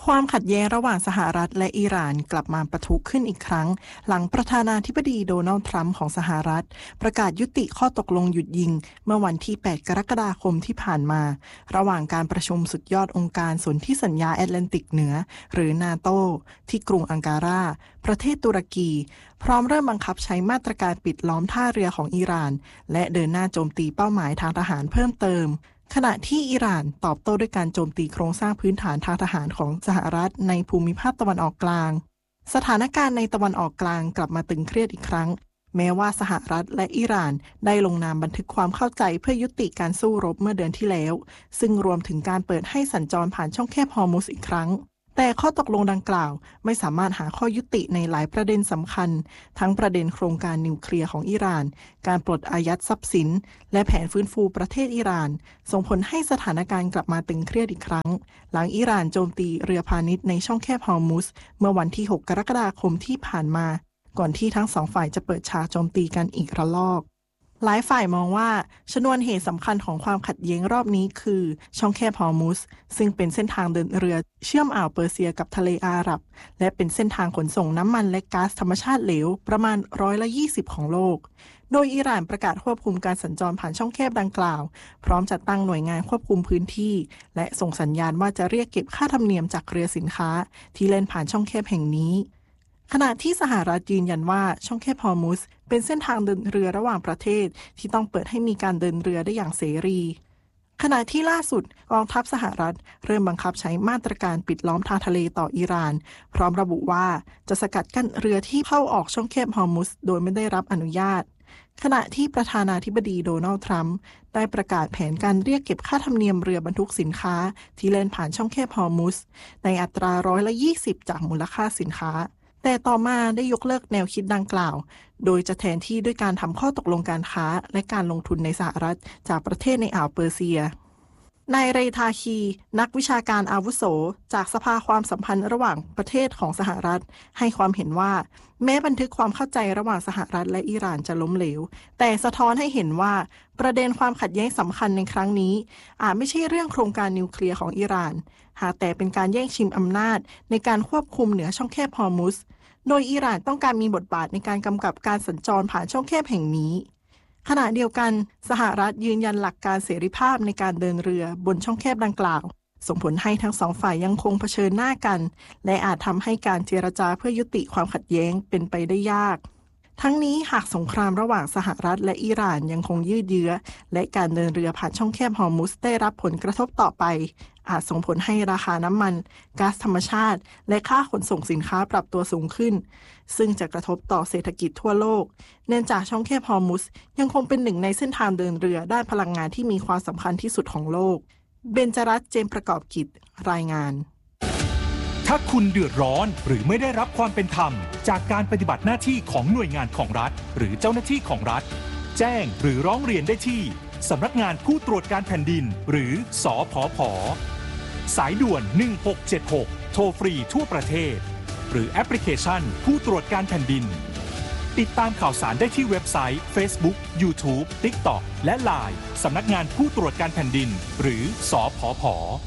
ความขัดแย้งระหว่างสหรัฐและอิหร่านกลับมาปะทุขึ้นอีกครั้งหลังประธานาธิบดีโดนัลด์ทรัมป์ของสหรัฐประกาศยุติข้อตกลงหยุดยิงเมื่อวันที่ 8 กรกฎาคมที่ผ่านมาระหว่างการประชุมสุดยอดองค์การสนธิสัญญาแอตแลนติกเหนือหรือนาโตที่กรุงอังการาประเทศตุรกีพร้อมเริ่มบังคับใช้มาตรการปิดล้อมท่าเรือของอิหร่านและเดินหน้าโจมตีเป้าหมายทางทหารเพิ่มเติมขณะที่อิหร่านตอบโต้ด้วยการโจมตีโครงสร้างพื้นฐานทางทหารของสหรัฐในภูมิภาคตะวันออกกลางสถานการณ์ในตะวันออกกลางกลับมาตึงเครียดอีกครั้งแม้ว่าสหรัฐและอิหร่านได้ลงนามบันทึกความเข้าใจเพื่อยุติการสู้รบเมื่อเดือนที่แล้วซึ่งรวมถึงการเปิดให้สัญจรผ่านช่องแคบฮอร์มุซอีกครั้งแต่ข้อตกลงดังกล่าวไม่สามารถหาข้อยุติในหลายประเด็นสำคัญทั้งประเด็นโครงการนิวเคลียร์ของอิหร่านการปลดอายัดทรัพย์สินและแผนฟื้นฟูประเทศอิหร่านส่งผลให้สถานการณ์กลับมาตึงเครียดอีกครั้งหลังอิหร่านโจมตีเรือพาณิชย์ในช่องแคบฮอร์มุซเมื่อวันที่ 6 กรกฎาคมที่ผ่านมาก่อนที่ทั้งสองฝ่ายจะเปิดฉากโจมตีกันอีกระลอกหลายฝ่ายมองว่าชนวนเหตุสำคัญของความขัดแย้งรอบนี้คือช่องแคบฮอร์มุซซึ่งเป็นเส้นทางเดินเรือเชื่อมอ่าวเปอร์เซียกับทะเลอาหรับและเป็นเส้นทางขนส่งน้ำมันและก๊าซธรรมชาติเหลวประมาณ20%ของโลกโดยอิหร่านประกาศควบคุมการสัญจรผ่านช่องแคบดังกล่าวพร้อมจัดตั้งหน่วยงานควบคุมพื้นที่และส่งสัญญาณว่าจะเรียกเก็บค่าธรรมเนียมจากเรือสินค้าที่เล่นผ่านช่องแคบแห่งนี้ขณะที่สหรัฐยืนยันว่าช่องแคบฮอร์มุซเป็นเส้นทางเดินเรือระหว่างประเทศที่ต้องเปิดให้มีการเดินเรือได้อย่างเสรีขณะที่ล่าสุดกองทัพสหรัฐเริ่มบังคับใช้มาตรการปิดล้อมทางทะเลต่ออิหร่านพร้อมระบุว่าจะสกัดกั้นเรือที่เข้าออกช่องแคบฮอร์มุซโดยไม่ได้รับอนุญาตขณะที่ประธานาธิบดีโดนัลด์ทรัมป์ได้ประกาศแผนการเรียกเก็บค่าธรรมเนียมเรือบรรทุกสินค้าที่เล่นผ่านช่องแคบฮอร์มุซในอัตรา20%จากมูลค่าสินค้าแต่ต่อมาได้ยกเลิกแนวคิดดังกล่าวโดยจะแทนที่ด้วยการทำข้อตกลงการค้าและการลงทุนในสหรัฐจากประเทศในอ่าวเปอร์เซียนายเรทาคีนักวิชาการอาวุโสจากสภาความสัมพันธ์ระหว่างประเทศของสหรัฐให้ความเห็นว่าแม้บันทึกความเข้าใจระหว่างสหรัฐและอิหร่านจะล้มเหลวแต่สะท้อนให้เห็นว่าประเด็นความขัดแย้งสำคัญในครั้งนี้อาจไม่ใช่เรื่องโครงการนิวเคลียร์ของอิหร่านหากแต่เป็นการแย่งชิงอำนาจในการควบคุมเหนือช่องแคบฮอร์มุซโดยอิหร่านต้องการมีบทบาทในการกำกับการสัญจรผ่านช่องแคบแห่งนี้ขณะเดียวกันสหรัฐยืนยันหลักการเสรีภาพในการเดินเรือบนช่องแคบดังกล่าวส่งผลให้ทั้งสองฝ่ายยังคงเผชิญหน้ากันและอาจทำให้การเจรจาเพื่อยุติความขัดแย้งเป็นไปได้ยากทั้งนี้หากสงครามระหว่างสหรัฐและอิหร่านยังคงยืดเยื้อและการเดินเรือผ่านช่องแคบฮอร์มุซได้รับผลกระทบต่อไปอาจส่งผลให้ราคาน้ำมันก๊าซธรรมชาติและค่าขนส่งสินค้าปรับตัวสูงขึ้นซึ่งจะกระทบต่อเศรษฐกิจทั่วโลกเนื่องจากช่องแคบฮอร์มุซยังคงเป็นหนึ่งในเส้นทางเดินเรือด้านพลังงานที่มีความสำคัญที่สุดของโลกเบญจรัตน์ เจมส์ประกอบกิจรายงานถ้าคุณเดือดร้อนหรือไม่ได้รับความเป็นธรรมจากการปฏิบัติหน้าที่ของหน่วยงานของรัฐหรือเจ้าหน้าที่ของรัฐแจ้งหรือร้องเรียนได้ที่สำนักงานผู้ตรวจการแผ่นดินหรือสผผ.สายด่วน1676โทรฟรีทั่วประเทศหรือแอปพลิเคชันผู้ตรวจการแผ่นดินติดตามข่าวสารได้ที่เว็บไซต์ Facebook YouTube TikTok และ LINE สำนักงานผู้ตรวจการแผ่นดินหรือสผผ.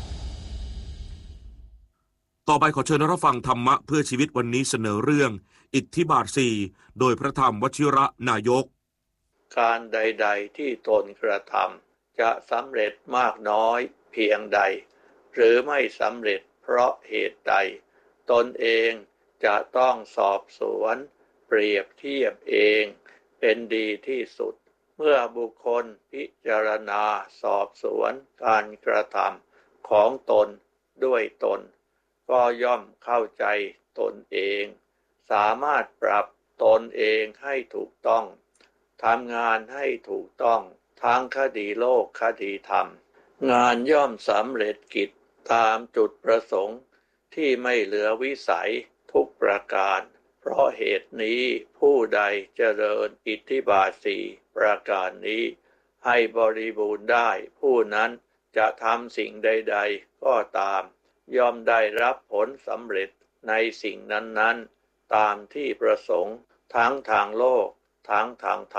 ต่อไปขอเชิญรับฟังธรรมะเพื่อชีวิตวันนี้เสนอเรื่องอิทธิบาท4โดยพระธรรมวชิระนายกการใดๆที่ตนกระทำจะสำเร็จมากน้อยเพียงใดหรือไม่สำเร็จเพราะเหตุใดตนเองจะต้องสอบสวนเปรียบเทียบเองเป็นดีที่สุดเมื่อบุคคลพิจารณาสอบสวนการกระทำของตนด้วยตนก็ย่อมเข้าใจตนเองสามารถปรับตนเองให้ถูกต้องทำงานให้ถูกต้องทั้งคดีโลกคดีธรรมงานย่อมสำเร็จกิจตามจุดประสงค์ที่ไม่เหลือวิสัยทุกประการเพราะเหตุนี้ผู้ใดเจริญอิทธิบาท4ประการนี้ให้บริบูรณ์ได้ผู้นั้นจะทำสิ่งใดๆก็ตามย่อมได้รับผลสำเร็จในสิ่งนั้นๆตามที่ประสงค์ทั้งทางโลกทั้งทางธรรม